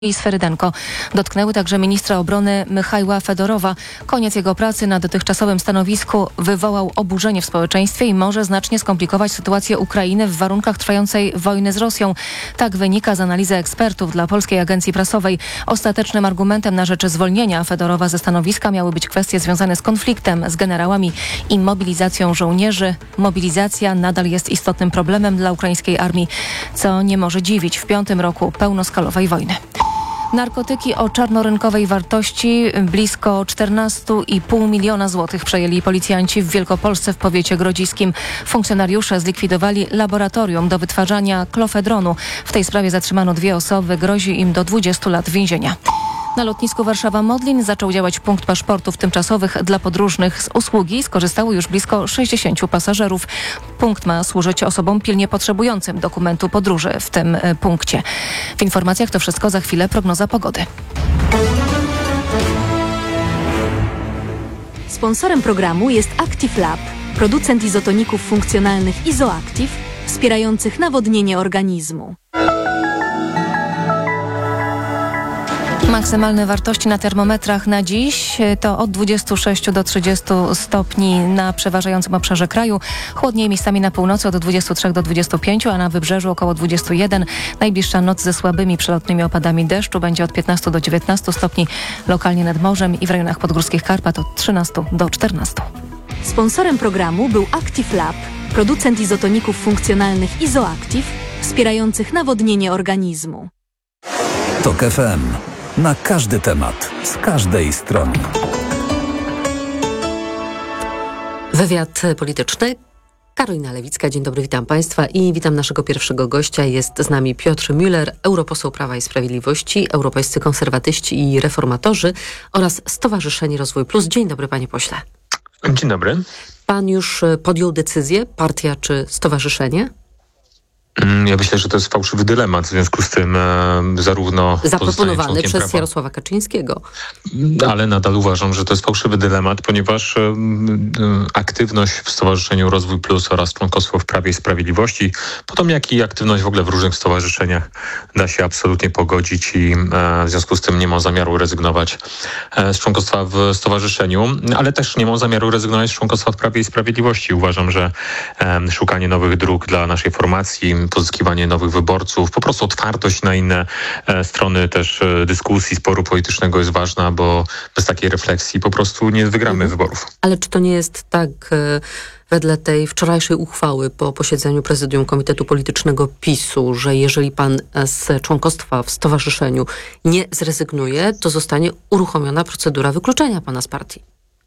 i Sferydenko dotknęły także ministra obrony Michajła Fedorowa. Koniec jego pracy na dotychczasowym stanowisku wywołał oburzenie w społeczeństwie i może znacznie skomplikować sytuację Ukrainy w warunkach trwającej wojny z Rosją. Tak wynika z analizy ekspertów dla Polskiej Agencji Prasowej. Ostatecznym argumentem na rzecz zwolnienia Fedorowa ze stanowiska miały być kwestie związane z konfliktem z generałami i mobilizacją żołnierzy. Mobilizacja nadal jest istotnym problemem dla ukraińskiej armii, co nie może dziwić w 5. roku pełnoskalowej wojny. Narkotyki o czarnorynkowej wartości blisko 14,5 miliona złotych przejęli policjanci w Wielkopolsce w powiecie grodziskim. Funkcjonariusze zlikwidowali laboratorium do wytwarzania klofedronu. W tej sprawie zatrzymano 2 osoby. Grozi im do 20 lat więzienia. Na lotnisku Warszawa-Modlin zaczął działać punkt paszportów tymczasowych dla podróżnych. Z usługi skorzystało już blisko 60 pasażerów. Punkt ma służyć osobom pilnie potrzebującym dokumentu podróży w tym punkcie. W informacjach to wszystko, za chwilę prognoza pogody. Sponsorem programu jest Active Lab, producent izotoników funkcjonalnych Izoactive, wspierających nawodnienie organizmu. Maksymalne wartości na termometrach na dziś to od 26 do 30 stopni na przeważającym obszarze kraju. Chłodniej miejscami na północy od 23 do 25, a na wybrzeżu około 21. Najbliższa noc ze słabymi przelotnymi opadami deszczu będzie od 15 do 19 stopni lokalnie nad morzem i w rejonach podgórskich Karpat od 13 do 14. Sponsorem programu był Active Lab, producent izotoników funkcjonalnych Izoactive, wspierających nawodnienie organizmu. TOK FM. Na każdy temat, z każdej strony. Wywiad polityczny. Karolina Lewicka, dzień dobry, witam Państwa i witam naszego pierwszego gościa. Jest z nami Piotr Müller, europoseł Prawa i Sprawiedliwości, Europejscy Konserwatyści i Reformatorzy oraz Stowarzyszenie Rozwój Plus. Dzień dobry, panie pośle. Dzień dobry. Pan już podjął decyzję, partia czy stowarzyszenie? Ja myślę, że to jest fałszywy dylemat, w związku z tym zarówno zaproponowany przez Jarosława Kaczyńskiego. Ale nadal uważam, że to jest fałszywy dylemat, ponieważ aktywność w Stowarzyszeniu Rozwój Plus oraz członkostwo w Prawie i Sprawiedliwości, potom jak i aktywność w ogóle w różnych stowarzyszeniach da się absolutnie pogodzić i w związku z tym nie mam zamiaru rezygnować z członkostwa w stowarzyszeniu, ale też nie mam zamiaru rezygnować z członkostwa w Prawie i Sprawiedliwości. Uważam, że szukanie nowych dróg dla naszej formacji, pozyskiwanie nowych wyborców, po prostu otwartość na inne strony też dyskusji, sporu politycznego jest ważna, bo bez takiej refleksji po prostu nie wygramy wyborów. Ale czy to nie jest tak wedle tej wczorajszej uchwały po posiedzeniu Prezydium Komitetu Politycznego PiS-u, że jeżeli pan z członkostwa w stowarzyszeniu nie zrezygnuje, to zostanie uruchomiona procedura wykluczenia pana z partii?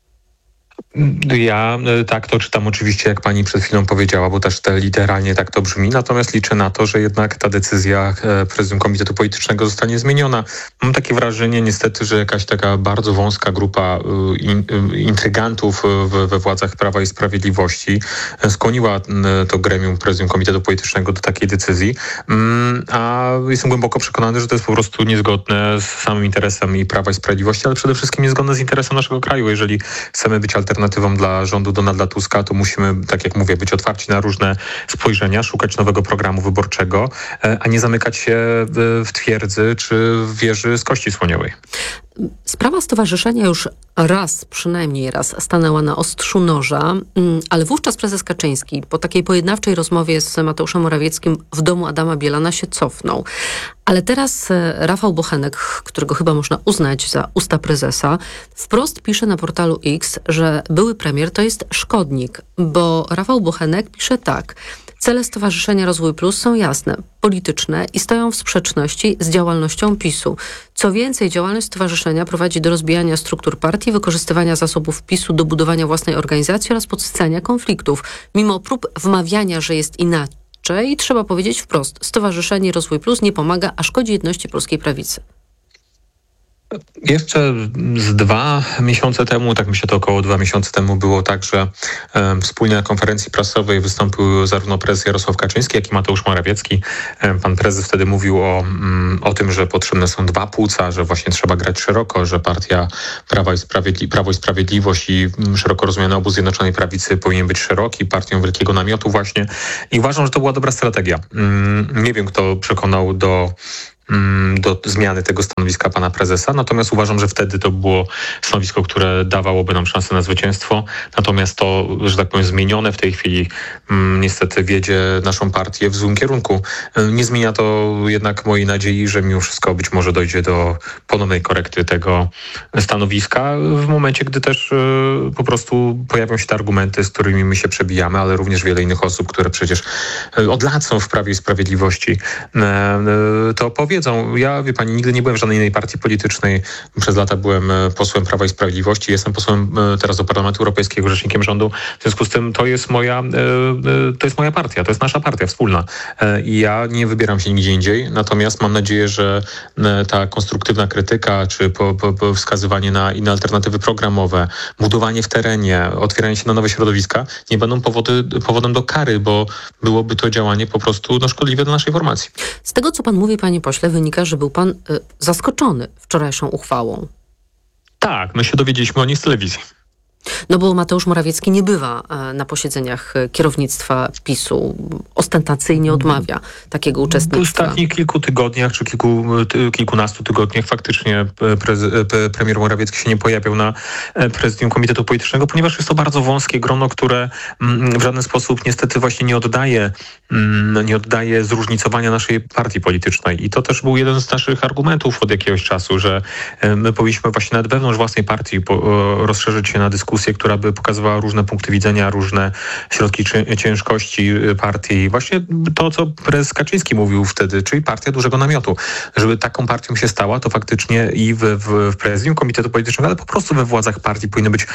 Ja tak to czytam oczywiście, jak pani przed chwilą powiedziała, bo też literalnie tak to brzmi, natomiast liczę na to, że jednak ta decyzja Prezydium Komitetu Politycznego zostanie zmieniona. Mam takie wrażenie niestety, że jakaś taka bardzo wąska grupa intrygantów we władzach Prawa i Sprawiedliwości skłoniła to gremium Prezydium Komitetu Politycznego do takiej decyzji, a jestem głęboko przekonany, że to jest po prostu niezgodne z samym interesem i Prawa i Sprawiedliwości, ale przede wszystkim niezgodne z interesem naszego kraju. Jeżeli chcemy być alternatywą dla rządu Donalda Tuska, to musimy, tak jak mówię, być otwarci na różne spojrzenia, szukać nowego programu wyborczego, a nie zamykać się w twierdzy czy w wieży z kości słoniowej. Sprawa stowarzyszenia już przynajmniej raz stanęła na ostrzu noża, ale wówczas prezes Kaczyński po takiej pojednawczej rozmowie z Mateuszem Morawieckim w domu Adama Bielana się cofnął. Ale teraz Rafał Bochenek, którego chyba można uznać za usta prezesa, wprost pisze na portalu X, że były premier to jest szkodnik, bo Rafał Bochenek pisze tak: cele Stowarzyszenia Rozwój Plus są jasne, polityczne i stoją w sprzeczności z działalnością PiS-u. Co więcej, działalność stowarzyszenia prowadzi do rozbijania struktur partii, wykorzystywania zasobów PiS-u do budowania własnej organizacji oraz podsycania konfliktów. Mimo prób wmawiania, że jest inaczej, trzeba powiedzieć wprost, Stowarzyszenie Rozwój Plus nie pomaga, a szkodzi jedności polskiej prawicy. Jeszcze z 2 miesiące temu, tak myślę, to około 2 miesiące temu było tak, że wspólnie na konferencji prasowej wystąpił zarówno prezes Jarosław Kaczyński, jak i Mateusz Morawiecki. Pan prezes wtedy mówił o tym, że potrzebne są 2 płuca, że właśnie trzeba grać szeroko, że partia Prawo i Sprawiedliwość i szeroko rozumiany obóz Zjednoczonej Prawicy powinien być szeroki, partią wielkiego namiotu właśnie. I uważam, że to była dobra strategia. Nie wiem, kto przekonał do do zmiany tego stanowiska pana prezesa. Natomiast uważam, że wtedy to było stanowisko, które dawałoby nam szansę na zwycięstwo. Natomiast to, że tak powiem, zmienione w tej chwili niestety wiedzie naszą partię w złym kierunku. Nie zmienia to jednak mojej nadziei, że mimo wszystko być może dojdzie do ponownej korekty tego stanowiska w momencie, gdy też po prostu pojawią się te argumenty, z którymi my się przebijamy, ale również wiele innych osób, które przecież od lat są w Prawie i Sprawiedliwości, to powiedzą. Ja, wie pani, nigdy nie byłem w żadnej innej partii politycznej. Przez lata byłem posłem Prawa i Sprawiedliwości. Jestem posłem teraz do Parlamentu Europejskiego, rzecznikiem rządu. W związku z tym to jest moja partia, to jest nasza partia wspólna. I ja nie wybieram się nigdzie indziej. Natomiast mam nadzieję, że ta konstruktywna krytyka, czy wskazywanie na inne alternatywy programowe, budowanie w terenie, otwieranie się na nowe środowiska nie będą powodem do kary, bo byłoby to działanie po prostu szkodliwe dla naszej formacji. Z tego, co pan mówi, panie pośle, wynika, że był pan zaskoczony wczorajszą uchwałą. Tak, my się dowiedzieliśmy o niej z telewizji. No bo Mateusz Morawiecki nie bywa na posiedzeniach kierownictwa PiS-u. Ostentacyjnie odmawia takiego uczestnictwa. W ostatnich kilku tygodniach, czy kilkunastu tygodniach faktycznie premier Morawiecki się nie pojawiał na prezydium Komitetu Politycznego, ponieważ jest to bardzo wąskie grono, które w żaden sposób niestety właśnie nie oddaje zróżnicowania naszej partii politycznej. I to też był jeden z naszych argumentów od jakiegoś czasu, że my powinniśmy właśnie nawet wewnątrz własnej partii rozszerzyć się na dyskusję, która by pokazywała różne punkty widzenia, różne środki ciężkości partii. Właśnie to, co prezes Kaczyński mówił wtedy, czyli partia dużego namiotu. Żeby taką partią się stała, to faktycznie i w prezydium Komitetu Politycznego, ale po prostu we władzach partii powinny być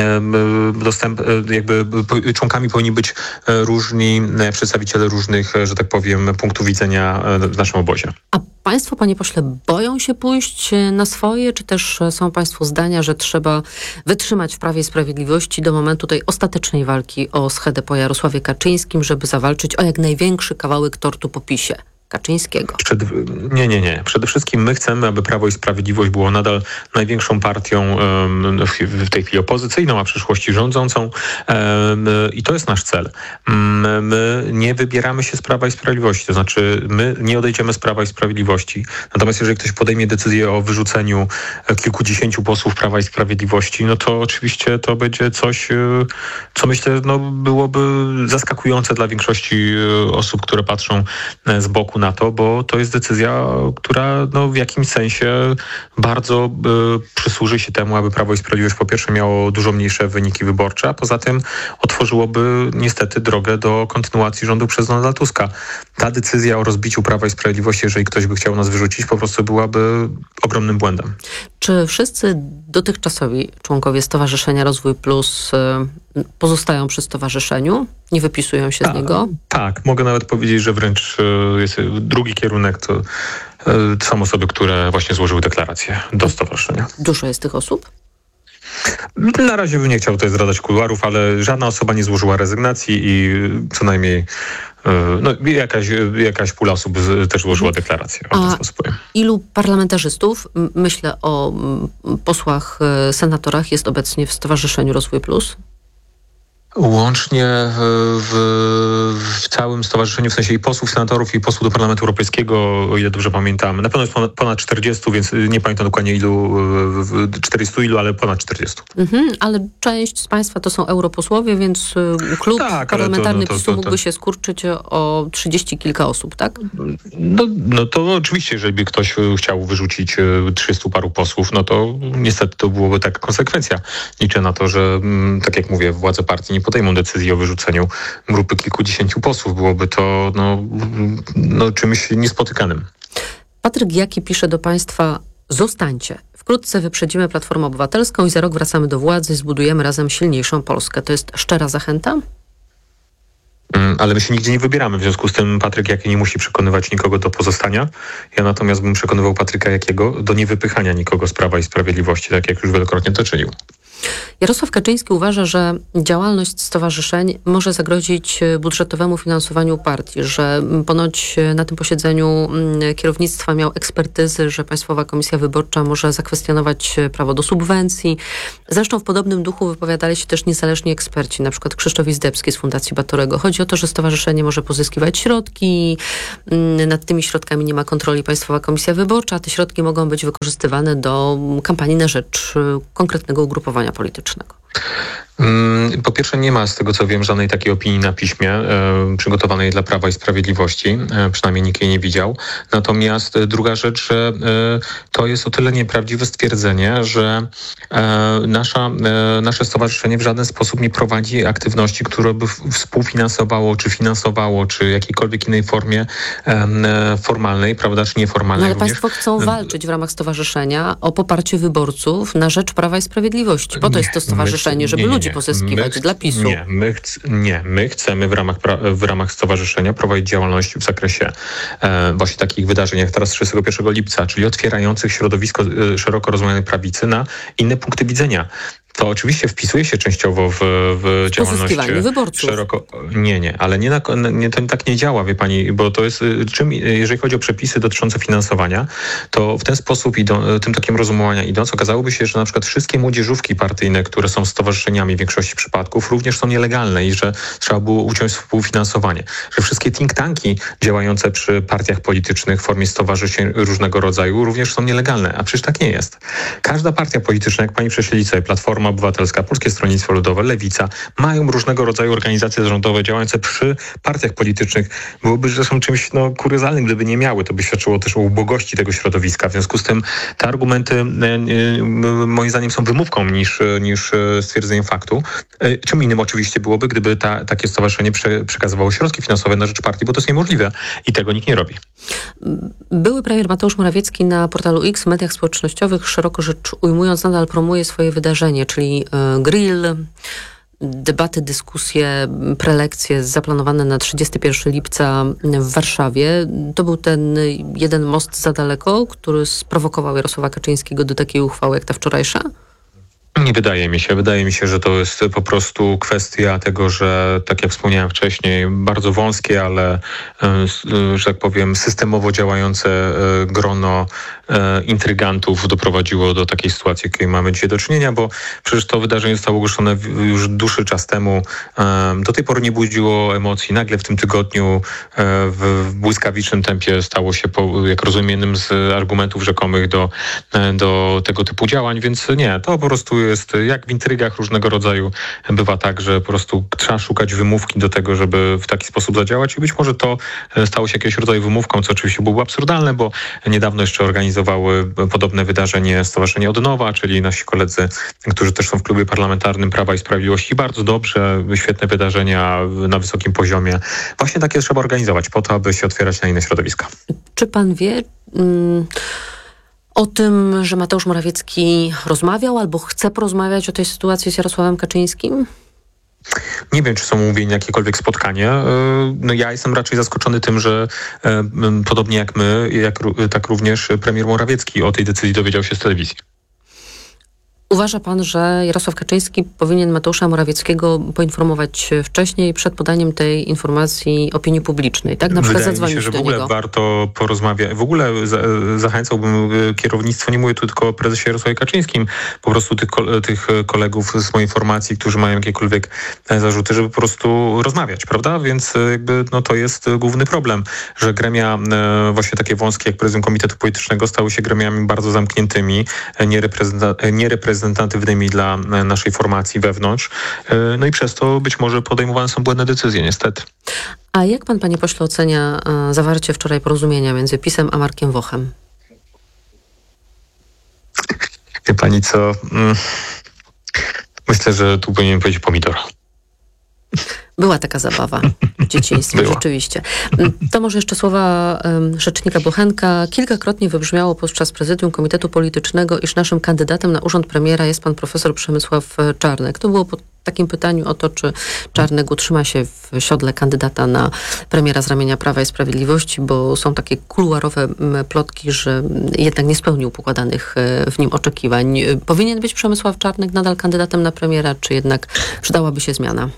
członkami powinni być różni przedstawiciele różnych, że tak powiem, punktów widzenia w naszym obozie. A państwo, panie pośle, boją się pójść na swoje, czy też są państwo zdania, że trzeba wytrzymać w Prawie i Sprawiedliwości do momentu tej ostatecznej walki o schedę po Jarosławie Kaczyńskim, żeby zawalczyć o jak największy kawałek tortu po PiS-ie Kaczyńskiego? Nie. Przede wszystkim my chcemy, aby Prawo i Sprawiedliwość było nadal największą partią w tej chwili opozycyjną, a w przyszłości rządzącą i to jest nasz cel. My nie wybieramy się z Prawa i Sprawiedliwości, to znaczy my nie odejdziemy z Prawa i Sprawiedliwości. Natomiast jeżeli ktoś podejmie decyzję o wyrzuceniu kilkudziesięciu posłów Prawa i Sprawiedliwości, no to oczywiście to będzie coś, co myślę, byłoby zaskakujące dla większości osób, które patrzą z boku na to, bo to jest decyzja, która w jakimś sensie bardzo przysłuży się temu, aby Prawo i Sprawiedliwość po pierwsze miało dużo mniejsze wyniki wyborcze, a poza tym otworzyłoby niestety drogę do kontynuacji rządu przez Donalda Tuska. Ta decyzja o rozbiciu Prawa i Sprawiedliwości, jeżeli ktoś by chciał nas wyrzucić, po prostu byłaby ogromnym błędem. Czy wszyscy dotychczasowi członkowie Stowarzyszenia Rozwój Plus pozostają przy stowarzyszeniu? Nie wypisują się z niego? Tak, mogę nawet powiedzieć, że wręcz jest drugi kierunek, to są osoby, które właśnie złożyły deklarację do stowarzyszenia. Dużo jest tych osób? Na razie bym nie chciał tutaj zdradzać kuluarów, ale żadna osoba nie złożyła rezygnacji i co najmniej jakaś pula osób też złożyła deklarację. W ten sposób powiem. Ilu parlamentarzystów, myślę o posłach, senatorach, jest obecnie w Stowarzyszeniu Rozwój Plus? Łącznie w całym stowarzyszeniu, w sensie i posłów, senatorów, i posłów do Parlamentu Europejskiego, o ile dobrze pamiętam. Na pewno jest ponad 40, więc nie pamiętam dokładnie ilu, 400 ilu, ale ponad 40. Ale część z państwa to są europosłowie, więc klub parlamentarny PiS-u mógłby się skurczyć o 30 kilka osób, tak? No to oczywiście, jeżeli by ktoś chciał wyrzucić 300 paru posłów, no to niestety to byłoby taka konsekwencja. Liczę na to, że tak jak mówię, władze partii nie podejmą decyzji o wyrzuceniu grupy kilkudziesięciu posłów. Byłoby to czymś niespotykanym. Patryk Jaki pisze do państwa: zostańcie. Wkrótce wyprzedzimy Platformę Obywatelską i za rok wracamy do władzy i zbudujemy razem silniejszą Polskę. To jest szczera zachęta? Ale my się nigdzie nie wybieramy. W związku z tym Patryk Jaki nie musi przekonywać nikogo do pozostania. Ja natomiast bym przekonywał Patryka Jakiego do niewypychania nikogo z Prawa i Sprawiedliwości, tak jak już wielokrotnie to czynił. Jarosław Kaczyński uważa, że działalność stowarzyszeń może zagrozić budżetowemu finansowaniu partii, że ponoć na tym posiedzeniu kierownictwa miał ekspertyzy, że Państwowa Komisja Wyborcza może zakwestionować prawo do subwencji. Zresztą w podobnym duchu wypowiadali się też niezależni eksperci, na przykład Krzysztof Izdebski z Fundacji Batorego. Chodzi chodzi o to, że stowarzyszenie może pozyskiwać środki, nad tymi środkami nie ma kontroli Państwowa Komisja Wyborcza, a te środki mogą być wykorzystywane do kampanii na rzecz konkretnego ugrupowania politycznego. Po pierwsze, nie ma, z tego co wiem, żadnej takiej opinii na piśmie przygotowanej dla Prawa i Sprawiedliwości. Przynajmniej nikt jej nie widział. Natomiast druga rzecz, że to jest o tyle nieprawdziwe stwierdzenie, że nasze stowarzyszenie w żaden sposób nie prowadzi aktywności, które by współfinansowało, czy finansowało, czy jakiejkolwiek innej formie formalnej, prawda, czy nieformalnej. Ale również. Państwo chcą walczyć w ramach stowarzyszenia o poparcie wyborców na rzecz Prawa i Sprawiedliwości. Po to jest to stowarzyszenie, żeby ludzi pozyskiwać dla PiS-u. My chcemy w ramach stowarzyszenia prowadzić działalność w zakresie właśnie takich wydarzeń jak teraz 31 lipca, czyli otwierających środowisko szeroko rozumianej prawicy na inne punkty widzenia. To oczywiście wpisuje się częściowo w działalność wyborców. szeroko. Nie, ale to tak nie działa, wie pani, bo to jest jeżeli chodzi o przepisy dotyczące finansowania, to w ten sposób tym takim rozumowania idąc, okazałoby się, że na przykład wszystkie młodzieżówki partyjne, które są stowarzyszeniami w większości przypadków, również są nielegalne i że trzeba było uciąć współfinansowanie. Że wszystkie think tanki działające przy partiach politycznych w formie stowarzyszeń różnego rodzaju również są nielegalne, a przecież tak nie jest. Każda partia polityczna, jak pani prześleli sobie, Platforma Obywatelska, Polskie Stronnictwo Ludowe, Lewica, mają różnego rodzaju organizacje zarządowe działające przy partiach politycznych. Byłoby zresztą czymś kuriozalnym, gdyby nie miały. To by świadczyło też o ubogości tego środowiska. W związku z tym te argumenty moim zdaniem są wymówką niż stwierdzeniem faktu. Czym innym oczywiście byłoby, gdyby takie stowarzyszenie przekazywało środki finansowe na rzecz partii, bo to jest niemożliwe i tego nikt nie robi. Były premier Mateusz Morawiecki na portalu X, mediach społecznościowych, szeroko rzecz ujmując, nadal promuje swoje wydarzenie, czyli grill, debaty, dyskusje, prelekcje zaplanowane na 31 lipca w Warszawie. To był ten jeden most za daleko, który sprowokował Jarosława Kaczyńskiego do takiej uchwały jak ta wczorajsza? Nie wydaje mi się. Wydaje mi się, że to jest po prostu kwestia tego, że tak jak wspomniałem wcześniej, bardzo wąskie, ale że tak powiem systemowo działające grono intrygantów doprowadziło do takiej sytuacji, jakiej mamy dzisiaj do czynienia, bo przecież to wydarzenie zostało ogłoszone już dłuższy czas temu. Do tej pory nie budziło emocji. Nagle w tym tygodniu w błyskawicznym tempie stało się, jak rozumiem, jednym z argumentów rzekomych do tego typu działań, więc nie, to po prostu jest jak w intrygach różnego rodzaju bywa tak, że po prostu trzeba szukać wymówki do tego, żeby w taki sposób zadziałać i być może to stało się jakiegoś rodzaju wymówką, co oczywiście byłoby absurdalne, bo niedawno jeszcze organizowały podobne wydarzenie Stowarzyszenie Odnowa, czyli nasi koledzy, którzy też są w klubie parlamentarnym Prawa i Sprawiedliwości. Bardzo dobrze, świetne wydarzenia na wysokim poziomie. Właśnie takie trzeba organizować po to, aby się otwierać na inne środowiska. Czy pan wie o tym, że Mateusz Morawiecki rozmawiał albo chce porozmawiać o tej sytuacji z Jarosławem Kaczyńskim? Nie wiem, czy są umówieni jakiekolwiek spotkanie. Ja jestem raczej zaskoczony tym, że podobnie jak my, tak również premier Morawiecki o tej decyzji dowiedział się z telewizji. Uważa pan, że Jarosław Kaczyński powinien Mateusza Morawieckiego poinformować wcześniej, przed podaniem tej informacji opinii publicznej, tak? Na przykład zadzwonić do niego. Wydaje mi się, że w ogóle warto porozmawiać. W ogóle zachęcałbym kierownictwo, nie mówię tu tylko o prezesie Jarosławie Kaczyńskim, po prostu tych kolegów z mojej formacji, którzy mają jakiekolwiek zarzuty, żeby po prostu rozmawiać, prawda? Więc jakby to jest główny problem, że gremia właśnie takie wąskie jak Prezydium Komitetu Politycznego stały się gremiami bardzo zamkniętymi, niereprezentatywnymi dla naszej formacji wewnątrz. No i przez to być może podejmowane są błędne decyzje, niestety. A jak pan, panie pośle, ocenia zawarcie wczoraj porozumienia między PiS-em a Markiem Wochem? Wie pani co? Myślę, że tu powinienem powiedzieć pomidor. Była taka zabawa w dzieciństwie, rzeczywiście. To może jeszcze słowa rzecznika Bochenka. Kilkakrotnie wybrzmiało podczas prezydium Komitetu Politycznego, iż naszym kandydatem na urząd premiera jest pan profesor Przemysław Czarnek. To było po takim pytaniu o to, czy Czarnek utrzyma się w siodle kandydata na premiera z ramienia Prawa i Sprawiedliwości, bo są takie kuluarowe plotki, że jednak nie spełnił pokładanych w nim oczekiwań. Powinien być Przemysław Czarnek nadal kandydatem na premiera, czy jednak przydałaby się zmiana?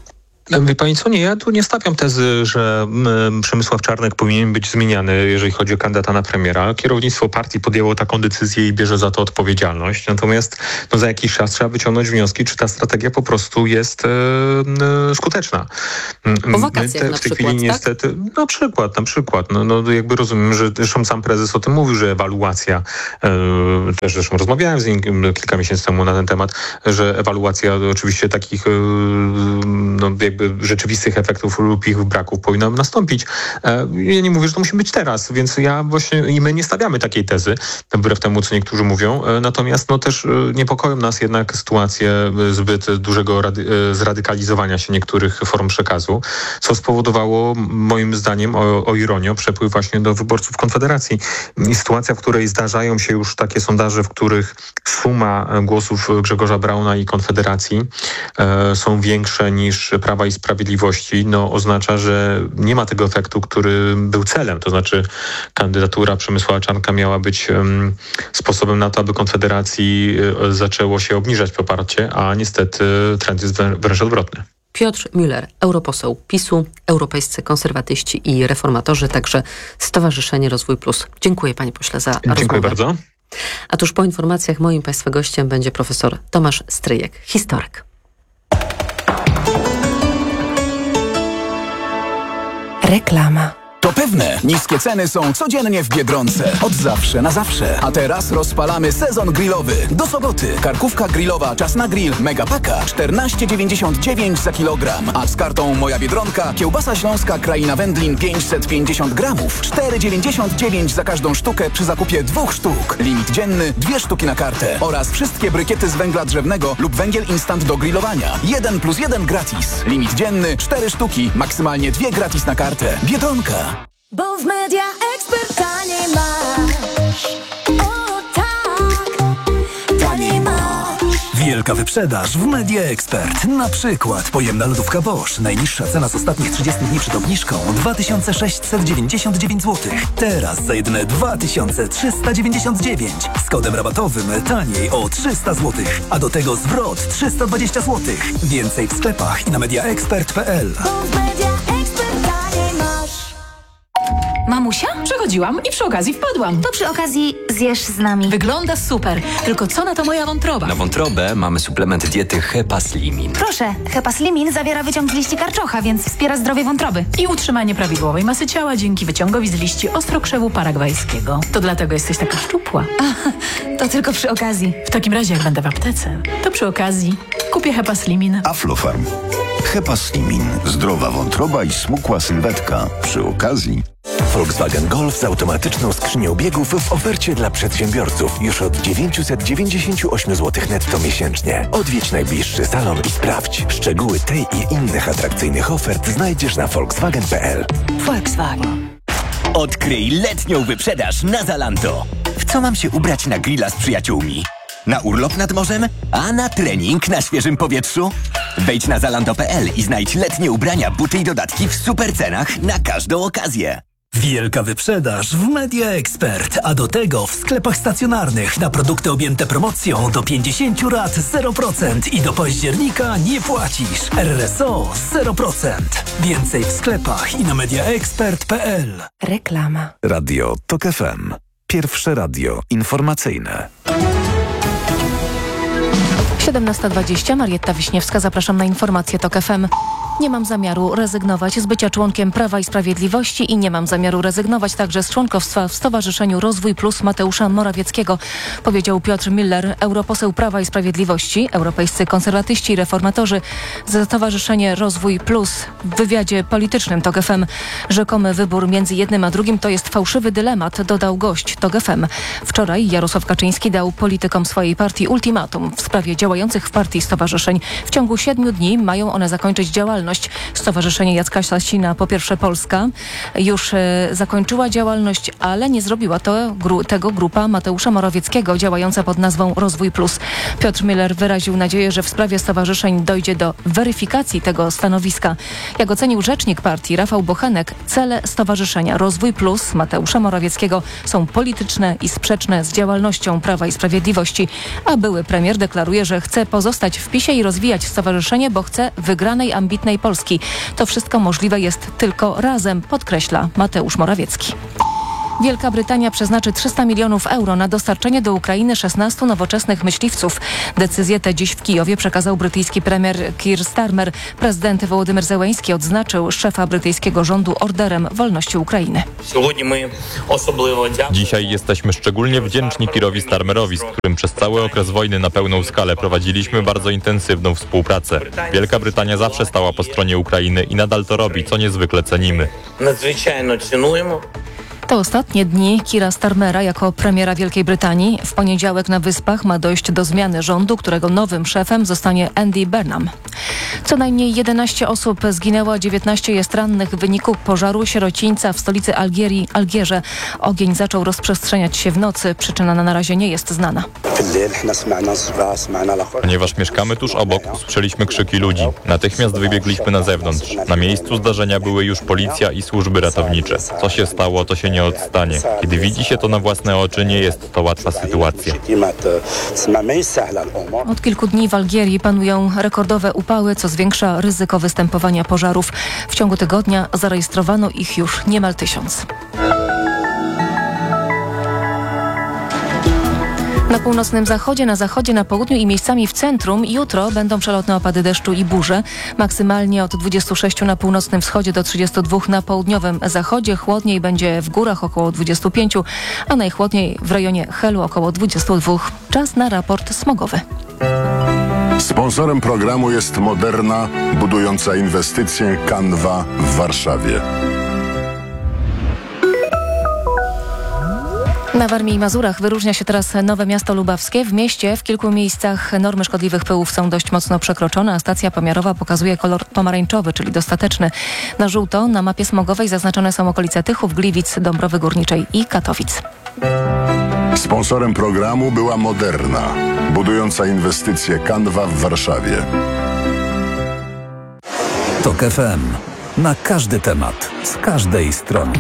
Wie pani co, ja tu nie stawiam tezy, że Przemysław Czarnek powinien być zmieniany, jeżeli chodzi o kandydata na premiera. Kierownictwo partii podjęło taką decyzję i bierze za to odpowiedzialność. Natomiast za jakiś czas trzeba wyciągnąć wnioski, czy ta strategia po prostu jest skuteczna. Po wakacjach w tej chwili niestety, na przykład. Jakby rozumiem, że zresztą sam prezes o tym mówił, że ewaluacja, też zresztą rozmawiałem z nim kilka miesięcy temu na ten temat, że ewaluacja oczywiście takich jakby rzeczywistych efektów lub ich braków powinna nastąpić. Ja nie mówię, że to musi być teraz, więc i my nie stawiamy takiej tezy, wbrew temu, co niektórzy mówią. Natomiast też niepokoją nas jednak sytuacje zbyt dużego zradykalizowania się niektórych form przekazu, co spowodowało moim zdaniem, o ironię, przepływ właśnie do wyborców Konfederacji. I sytuacja, w której zdarzają się już takie sondaże, w których suma głosów Grzegorza Brauna i Konfederacji są większe niż Prawa i Sprawiedliwości, oznacza, że nie ma tego efektu, który był celem. To znaczy kandydatura Przemysława Czarnka miała być sposobem na to, aby Konfederacji zaczęło się obniżać poparcie, a niestety trend jest wręcz odwrotny. Piotr Müller, europoseł PiS-u, europejscy konserwatyści i reformatorzy, także Stowarzyszenie Rozwój Plus. Dziękuję panie pośle za rozmowę. Dziękuję bardzo. A tuż po informacjach moim państwa gościem będzie profesor Tomasz Stryjek, historyk. Reklama. To pewne, niskie ceny są codziennie w Biedronce. Od zawsze na zawsze. A teraz rozpalamy sezon grillowy. Do soboty karkówka grillowa Czas na grill Megapaka 14,99 za kilogram. A z kartą Moja Biedronka kiełbasa śląska Kraina Wędlin 550 gramów 4,99 za każdą sztukę przy zakupie 2 sztuk. Limit dzienny 2 sztuki na kartę. Oraz wszystkie brykiety z węgla drzewnego lub węgiel instant do grillowania. 1+1 gratis. Limit dzienny 4 sztuki, maksymalnie 2 gratis na kartę. Biedronka. Bo w Media Expert taniej masz. O tak, taniej masz. Wielka wyprzedaż w Media Expert. Na przykład pojemna lodówka Bosch. Najniższa cena z ostatnich 30 dni przed obniżką 2699 zł. Teraz za jedyne 2399. Z kodem rabatowym taniej o 300 zł. A do tego zwrot 320 zł. Więcej w sklepach i na mediaexpert.pl. Bo w Media Expert taniej masz. Mamusia? Przechodziłam i przy okazji wpadłam. To przy okazji zjesz z nami. Wygląda super, tylko co na to moja wątroba? Na wątrobę mamy suplement diety Hepaslimin. Proszę, Hepaslimin zawiera wyciąg z liści karczocha, więc wspiera zdrowie wątroby. I utrzymanie prawidłowej masy ciała dzięki wyciągowi z liści ostrokrzewu paragwajskiego. To dlatego jesteś taka szczupła. To tylko przy okazji. W takim razie jak będę w aptece, to przy okazji kupię Hepaslimin. Aflofarm. Hepaslimin. Zdrowa wątroba i smukła sylwetka. Przy okazji Volkswagen Golf z automatyczną skrzynią biegów w ofercie dla przedsiębiorców już od 998 zł netto miesięcznie. Odwiedź najbliższy salon i sprawdź. Szczegóły tej i innych atrakcyjnych ofert znajdziesz na volkswagen.pl. Volkswagen. Odkryj letnią wyprzedaż na Zalando. W co mam się ubrać na grilla z przyjaciółmi? Na urlop nad morzem? A na trening na świeżym powietrzu? Wejdź na zalando.pl i znajdź letnie ubrania, buty i dodatki w super cenach na każdą okazję. Wielka wyprzedaż w Media Expert, a do tego w sklepach stacjonarnych na produkty objęte promocją do 50 rat 0% i do października nie płacisz. RRSO 0%. Więcej w sklepach i na mediaexpert.pl. Reklama. Radio TOK FM. Pierwsze radio informacyjne. 17:20, Marietta Wiśniewska, zapraszam na informacje TOK FM. Nie mam zamiaru rezygnować z bycia członkiem Prawa i Sprawiedliwości i nie mam zamiaru rezygnować także z członkostwa w Stowarzyszeniu Rozwój Plus Mateusza Morawieckiego, powiedział Piotr Müller, europoseł Prawa i Sprawiedliwości, europejscy konserwatyści i reformatorzy. Stowarzyszenie Rozwój Plus w wywiadzie politycznym TOK FM. Rzekomy wybór między jednym a drugim to jest fałszywy dylemat, dodał gość TOK FM. Wczoraj Jarosław Kaczyński dał politykom swojej partii ultimatum w sprawie działających w partii stowarzyszeń. W ciągu 7 dni mają one zakończyć działalność. Stowarzyszenie Jacka Sasina, po pierwsze Polska, już zakończyła działalność, ale nie zrobiła tego grupa Mateusza Morawieckiego działająca pod nazwą Rozwój Plus. Piotr Müller wyraził nadzieję, że w sprawie stowarzyszeń dojdzie do weryfikacji tego stanowiska. Jak ocenił rzecznik partii Rafał Bochenek, cele Stowarzyszenia Rozwój Plus Mateusza Morawieckiego są polityczne i sprzeczne z działalnością Prawa i Sprawiedliwości, a były premier deklaruje, że chce pozostać w PiS-ie i rozwijać stowarzyszenie, bo chce wygranej, ambitnej Polski. To wszystko możliwe jest tylko razem, podkreśla Mateusz Morawiecki. Wielka Brytania przeznaczy 300 milionów euro na dostarczenie do Ukrainy 16 nowoczesnych myśliwców. Decyzję tę dziś w Kijowie przekazał brytyjski premier Keir Starmer. Prezydent Wołodymyr Zełenski odznaczył szefa brytyjskiego rządu orderem wolności Ukrainy. Dzisiaj jesteśmy szczególnie wdzięczni Keirowi Starmerowi, z którym przez cały okres wojny na pełną skalę prowadziliśmy bardzo intensywną współpracę. Wielka Brytania zawsze stała po stronie Ukrainy i nadal to robi, co niezwykle cenimy. To ostatnie dni Keira Starmera jako premiera Wielkiej Brytanii. W poniedziałek na Wyspach ma dojść do zmiany rządu, którego nowym szefem zostanie Andy Burnham. Co najmniej 11 osób zginęło, 19 jest rannych w wyniku pożaru sierocińca w stolicy Algierze. Ogień zaczął rozprzestrzeniać się w nocy. Przyczyna na razie nie jest znana. Ponieważ mieszkamy tuż obok, usłyszeliśmy krzyki ludzi. Natychmiast wybiegliśmy na zewnątrz. Na miejscu zdarzenia były już policja i służby ratownicze. Co się stało, to się nie odstanie. Kiedy widzi się to na własne oczy, nie jest to łatwa sytuacja. Od kilku dni w Algierii panują rekordowe upały, co zwiększa ryzyko występowania pożarów. W ciągu tygodnia zarejestrowano ich już niemal 1000. Na północnym zachodzie, na zachodzie, na południu i miejscami w centrum jutro będą przelotne opady deszczu i burze. Maksymalnie od 26 na północnym wschodzie do 32 na południowym zachodzie. Chłodniej będzie w górach około 25, a najchłodniej w rejonie Helu około 22. Czas na raport smogowy. Sponsorem programu jest Moderna, budująca inwestycje Canva w Warszawie. Na Warmii i Mazurach wyróżnia się teraz Nowe Miasto Lubawskie. W mieście w kilku miejscach normy szkodliwych pyłów są dość mocno przekroczone, a stacja pomiarowa pokazuje kolor pomarańczowy, czyli dostateczny. Na żółto na mapie smogowej zaznaczone są okolice Tychów, Gliwic, Dąbrowy Górniczej i Katowic. Sponsorem programu była Moderna, budująca inwestycje Canva w Warszawie. TOK FM. Na każdy temat, z każdej strony.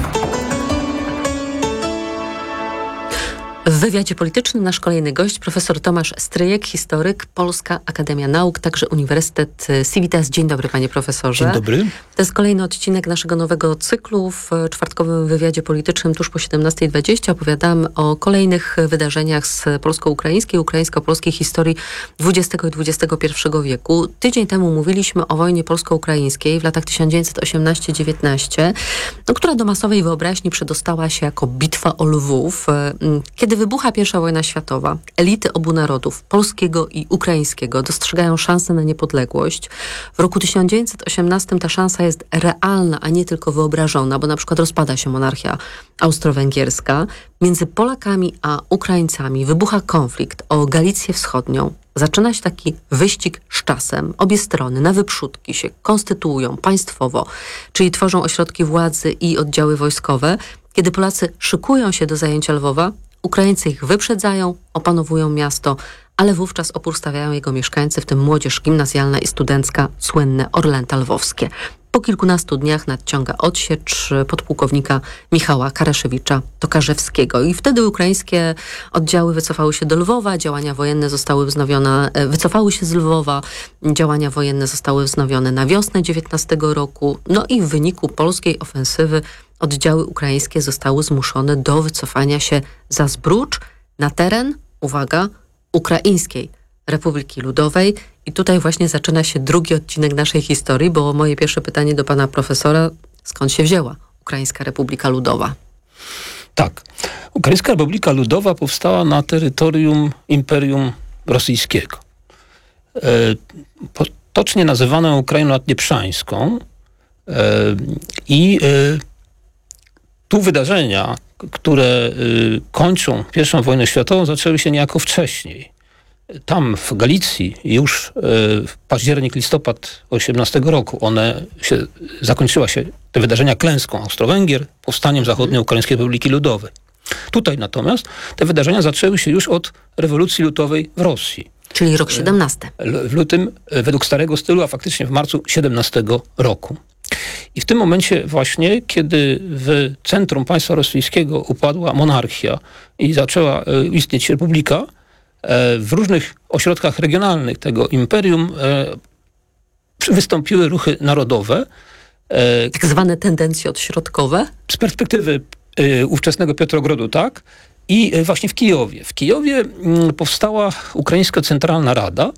W wywiadzie politycznym nasz kolejny gość, profesor Tomasz Stryjek, historyk, Polska Akademia Nauk, także Uniwersytet Civitas. Dzień dobry, panie profesorze. Dzień dobry. To jest kolejny odcinek naszego nowego cyklu. W czwartkowym wywiadzie politycznym tuż po 17:20 opowiadamy o kolejnych wydarzeniach z polsko-ukraińskiej, ukraińsko-polskiej historii XX i XXI wieku. Tydzień temu mówiliśmy o wojnie polsko-ukraińskiej w latach 1918-19, która do masowej wyobraźni przedostała się jako bitwa o Lwów. Kiedy wybucha I wojna światowa, elity obu narodów, polskiego i ukraińskiego, dostrzegają szansę na niepodległość. W roku 1918 ta szansa jest realna, a nie tylko wyobrażona, bo na przykład rozpada się monarchia austro-węgierska. Między Polakami a Ukraińcami wybucha konflikt o Galicję Wschodnią. Zaczyna się taki wyścig z czasem. Obie strony na wyprzódki się konstytuują państwowo, czyli tworzą ośrodki władzy i oddziały wojskowe. Kiedy Polacy szykują się do zajęcia Lwowa, Ukraińcy ich wyprzedzają, opanowują miasto, ale wówczas opór stawiają jego mieszkańcy, w tym młodzież gimnazjalna i studencka, słynne Orlęta lwowskie. Po kilkunastu dniach nadciąga odsiecz podpułkownika Michała Karaszewicza-Tokarzewskiego. I wtedy ukraińskie oddziały wycofały się do Lwowa, działania wojenne zostały wznowione, wycofały się z Lwowa, działania wojenne zostały wznowione na wiosnę 19 roku. No i w wyniku polskiej ofensywy oddziały ukraińskie zostały zmuszone do wycofania się za Zbrucz na teren, uwaga, Ukraińskiej Republiki Ludowej. I tutaj właśnie zaczyna się drugi odcinek naszej historii, bo moje pierwsze pytanie do pana profesora, skąd się wzięła Ukraińska Republika Ludowa? Tak. Ukraińska Republika Ludowa powstała na terytorium Imperium Rosyjskiego. Potocznie nazywaną Ukrainą Naddnieprzańską. Tu wydarzenia, które kończą I wojnę światową, zaczęły się niejako wcześniej. Tam w Galicji już w październik-listopad 18 roku zakończyła się te wydarzenia klęską Austro-Węgier, powstaniem Zachodnio-Ukraińskiej Republiki Ludowej. Tutaj natomiast te wydarzenia zaczęły się już od rewolucji lutowej w Rosji. Czyli rok 17. W lutym według starego stylu, a faktycznie w marcu 17 roku. I w tym momencie właśnie, kiedy w centrum państwa rosyjskiego upadła monarchia i zaczęła istnieć republika, w różnych ośrodkach regionalnych tego imperium wystąpiły ruchy narodowe. Tak zwane tendencje odśrodkowe? Z perspektywy ówczesnego Piotrogrodu, tak. I właśnie w Kijowie. W Kijowie powstała Ukraińska Centralna Rada,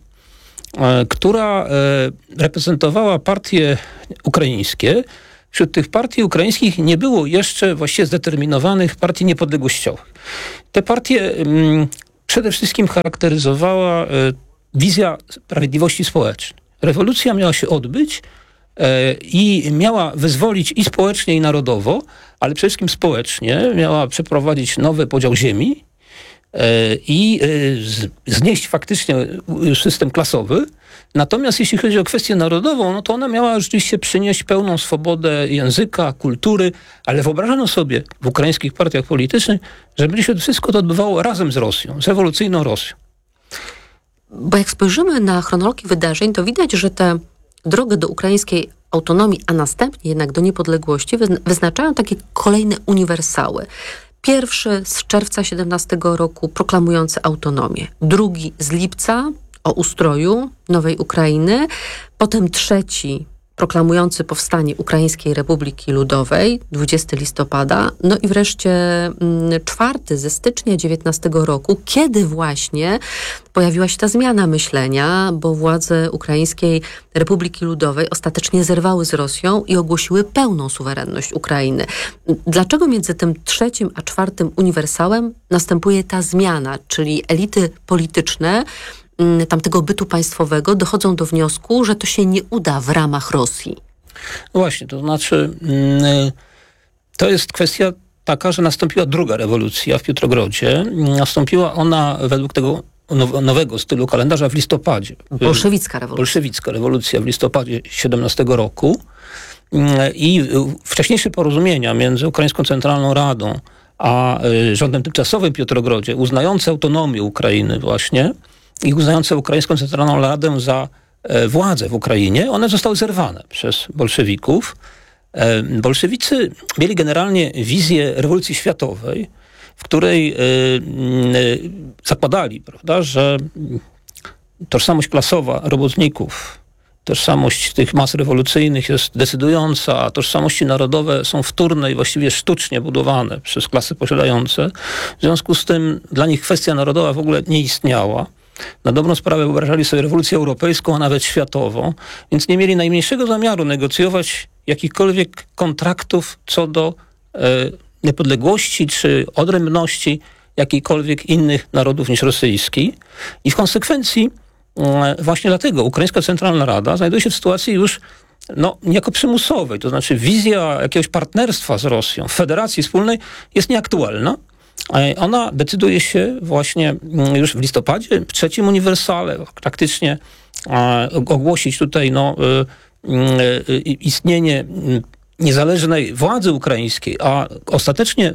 która reprezentowała partie ukraińskie. Wśród tych partii ukraińskich nie było jeszcze właściwie zdeterminowanych partii niepodległościowych. Te partie przede wszystkim charakteryzowała wizja sprawiedliwości społecznej. Rewolucja miała się odbyć i miała wyzwolić i społecznie, i narodowo, ale przede wszystkim społecznie. Miała przeprowadzić nowy podział ziemi i znieść faktycznie system klasowy. Natomiast jeśli chodzi o kwestię narodową, no to ona miała rzeczywiście przynieść pełną swobodę języka, kultury, ale wyobrażano sobie w ukraińskich partiach politycznych, że będzie się wszystko to odbywało razem z Rosją, z rewolucyjną Rosją. Bo jak spojrzymy na chronologię wydarzeń, to widać, że tę drogę do ukraińskiej autonomii, a następnie jednak do niepodległości wyznaczają takie kolejne uniwersały. Pierwszy z czerwca 17 roku proklamujący autonomię. Drugi z lipca o ustroju nowej Ukrainy. Potem trzeci proklamujący powstanie Ukraińskiej Republiki Ludowej, 20 listopada. No i wreszcie czwarty ze stycznia 19 roku, kiedy właśnie pojawiła się ta zmiana myślenia, bo władze Ukraińskiej Republiki Ludowej ostatecznie zerwały z Rosją i ogłosiły pełną suwerenność Ukrainy. Dlaczego między tym trzecim a czwartym uniwersałem następuje ta zmiana, czyli elity polityczne tamtego bytu państwowego dochodzą do wniosku, że to się nie uda w ramach Rosji? No właśnie, to znaczy to jest kwestia taka, że nastąpiła druga rewolucja w Piotrogrodzie. Nastąpiła ona według tego nowego stylu kalendarza w listopadzie. Bolszewicka rewolucja. Bolszewicka rewolucja w listopadzie 17 roku. I wcześniejsze porozumienia między Ukraińską Centralną Radą a rządem tymczasowym w Piotrogrodzie, uznające autonomię Ukrainy właśnie, i uznające Ukraińską Centralną Radę za władzę w Ukrainie, one zostały zerwane przez bolszewików. Bolszewicy mieli generalnie wizję rewolucji światowej, w której zakładali, prawda, że tożsamość klasowa robotników, tożsamość tych mas rewolucyjnych jest decydująca, a tożsamości narodowe są wtórne i właściwie sztucznie budowane przez klasy posiadające. W związku z tym dla nich kwestia narodowa w ogóle nie istniała. Na dobrą sprawę wyobrażali sobie rewolucję europejską, a nawet światową, więc nie mieli najmniejszego zamiaru negocjować jakichkolwiek kontraktów co do niepodległości czy odrębności jakichkolwiek innych narodów niż rosyjski. I w konsekwencji właśnie dlatego Ukraińska Centralna Rada znajduje się w sytuacji już niejako przymusowej, to znaczy wizja jakiegoś partnerstwa z Rosją, federacji wspólnej jest nieaktualna. Ona decyduje się właśnie już w listopadzie, w trzecim uniwersale praktycznie ogłosić tutaj istnienie niezależnej władzy ukraińskiej, a ostatecznie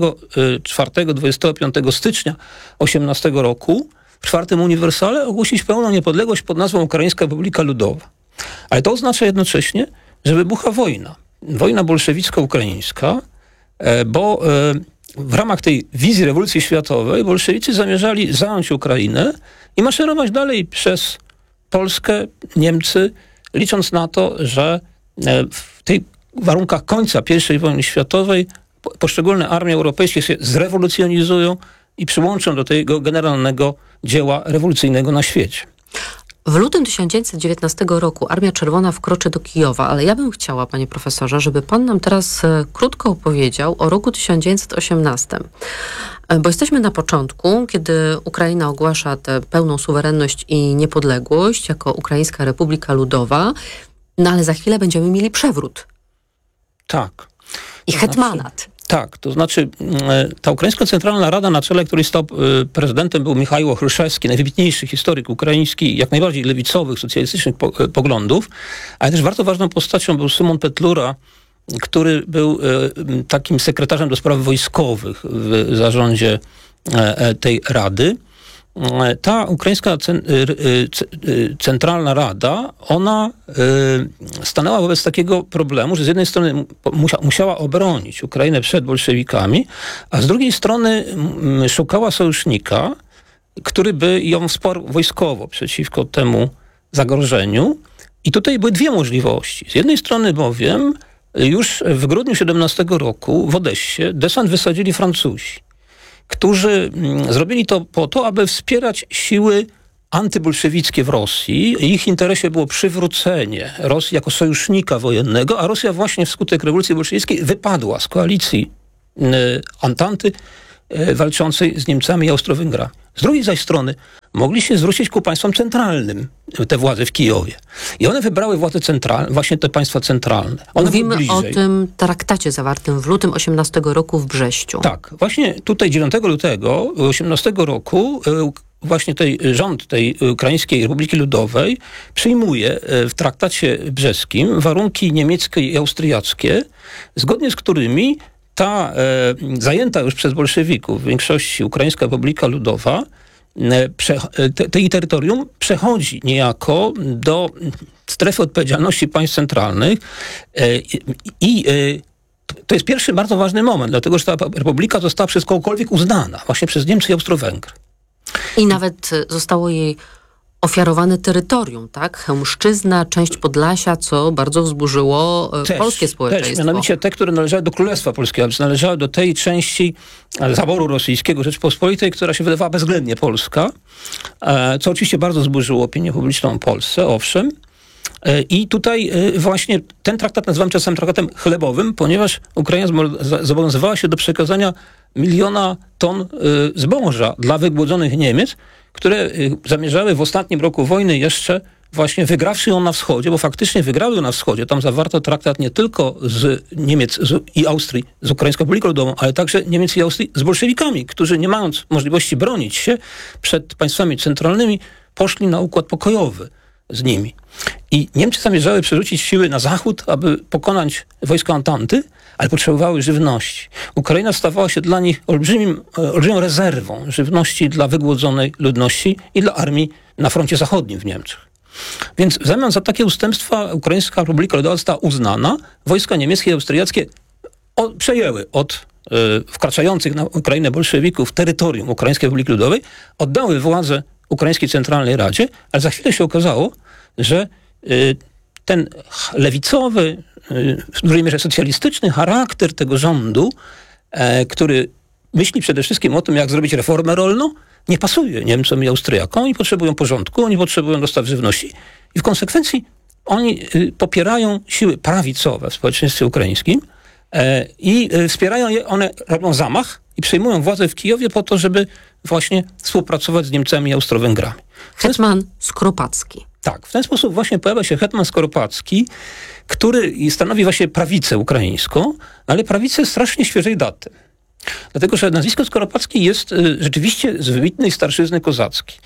24-25 stycznia 18 roku w czwartym uniwersale ogłosić pełną niepodległość pod nazwą Ukraińska Republika Ludowa. Ale to oznacza jednocześnie, że wybucha wojna. Wojna bolszewicko-ukraińska, bo w ramach tej wizji rewolucji światowej bolszewicy zamierzali zająć Ukrainę i maszerować dalej przez Polskę, Niemcy, licząc na to, że w tych warunkach końca I wojny światowej poszczególne armie europejskie się zrewolucjonizują i przyłączą do tego generalnego dzieła rewolucyjnego na świecie. W lutym 1919 roku Armia Czerwona wkroczy do Kijowa, ale ja bym chciała, panie profesorze, żeby pan nam teraz krótko opowiedział o roku 1918. Bo jesteśmy na początku, kiedy Ukraina ogłasza tę pełną suwerenność i niepodległość jako Ukraińska Republika Ludowa, ale za chwilę będziemy mieli przewrót. Tak. I hetmanat. Tak, to znaczy ta Ukraińska Centralna Rada, na czele której stał prezydentem, był Michaiło Hruszewski, najwybitniejszy historyk ukraiński, jak najbardziej lewicowych, socjalistycznych poglądów, ale też bardzo ważną postacią był Szymon Petlura, który był takim sekretarzem do spraw wojskowych w zarządzie tej rady. Ta Ukraińska Centralna Rada, ona stanęła wobec takiego problemu, że z jednej strony musiała obronić Ukrainę przed bolszewikami, a z drugiej strony szukała sojusznika, który by ją wsparł wojskowo przeciwko temu zagrożeniu. I tutaj były dwie możliwości. Z jednej strony bowiem już w grudniu 17 roku w Odessie desant wysadzili Francuzi, którzy zrobili to po to, aby wspierać siły antybolszewickie w Rosji. Ich interesie było przywrócenie Rosji jako sojusznika wojennego, a Rosja właśnie wskutek rewolucji bolszewickiej wypadła z koalicji Antanty walczącej z Niemcami i Austro-Węgrami. Z drugiej zaś strony mogli się zwrócić ku państwom centralnym, te władze w Kijowie. I one wybrały władze centralne, właśnie te państwa centralne. Mówimy o tym traktacie zawartym w lutym 18 roku w Brześciu. Tak, właśnie tutaj 9 lutego 18 roku właśnie rząd tej Ukraińskiej Republiki Ludowej przyjmuje w traktacie brzeskim warunki niemieckie i austriackie, zgodnie z którymi ta zajęta już przez bolszewików w większości Ukraińska Republika Ludowa, jej terytorium przechodzi niejako do strefy odpowiedzialności państw centralnych i to jest pierwszy bardzo ważny moment, dlatego że ta republika została przez kogokolwiek uznana, właśnie przez Niemcy i Austro-Węgry. I nawet zostało jej ofiarowane terytorium, tak? Chełmszczyzna, część Podlasia, co bardzo wzburzyło polskie społeczeństwo. Też, mianowicie te, które należały do Królestwa Polskiego, czy należały do tej części zaboru rosyjskiego Rzeczpospolitej, która się wydawała bezwzględnie polska, co oczywiście bardzo wzburzyło opinię publiczną w Polsce, owszem. I tutaj właśnie ten traktat nazywam czasem traktatem chlebowym, ponieważ Ukraina zobowiązywała się do przekazania 1 000 000 ton zboża dla wygłodzonych Niemiec, które zamierzały w ostatnim roku wojny jeszcze właśnie wygrawszy ją na wschodzie, bo faktycznie wygrały ją na wschodzie. Tam zawarto traktat nie tylko z Niemiec i Austrii, z Ukraińską Republiką Ludową, ale także Niemiec i Austrii z bolszewikami, którzy nie mając możliwości bronić się przed państwami centralnymi, poszli na układ pokojowy z nimi. I Niemcy zamierzały przerzucić siły na zachód, aby pokonać wojska Antanty, ale potrzebowały żywności. Ukraina stawała się dla nich olbrzymią rezerwą żywności dla wygłodzonej ludności i dla armii na froncie zachodnim w Niemczech. Więc w zamian za takie ustępstwa Ukraińska Republika Ludowa została uznana. Wojska niemieckie i austriackie przejęły od wkraczających na Ukrainę bolszewików terytorium Ukraińskiej Republiki Ludowej, oddały władzę Ukraińskiej Centralnej Radzie, ale za chwilę się okazało, że ten lewicowy, w dużej mierze socjalistyczny charakter tego rządu, który myśli przede wszystkim o tym, jak zrobić reformę rolną, nie pasuje Niemcom i Austriakom. Oni potrzebują porządku, oni potrzebują dostaw żywności i w konsekwencji oni popierają siły prawicowe w społeczeństwie ukraińskim i wspierają je, one robią zamach i przejmują władzę w Kijowie po to, żeby właśnie współpracować z Niemcami i Austro-Węgrami. Hetman Skoropadzki. Tak, w ten sposób właśnie pojawia się hetman Skoropadzki, który stanowi właśnie prawicę ukraińską, ale prawicę strasznie świeżej daty. Dlatego, że nazwisko Skoropadzki jest rzeczywiście z wybitnej starszyzny kozackiej.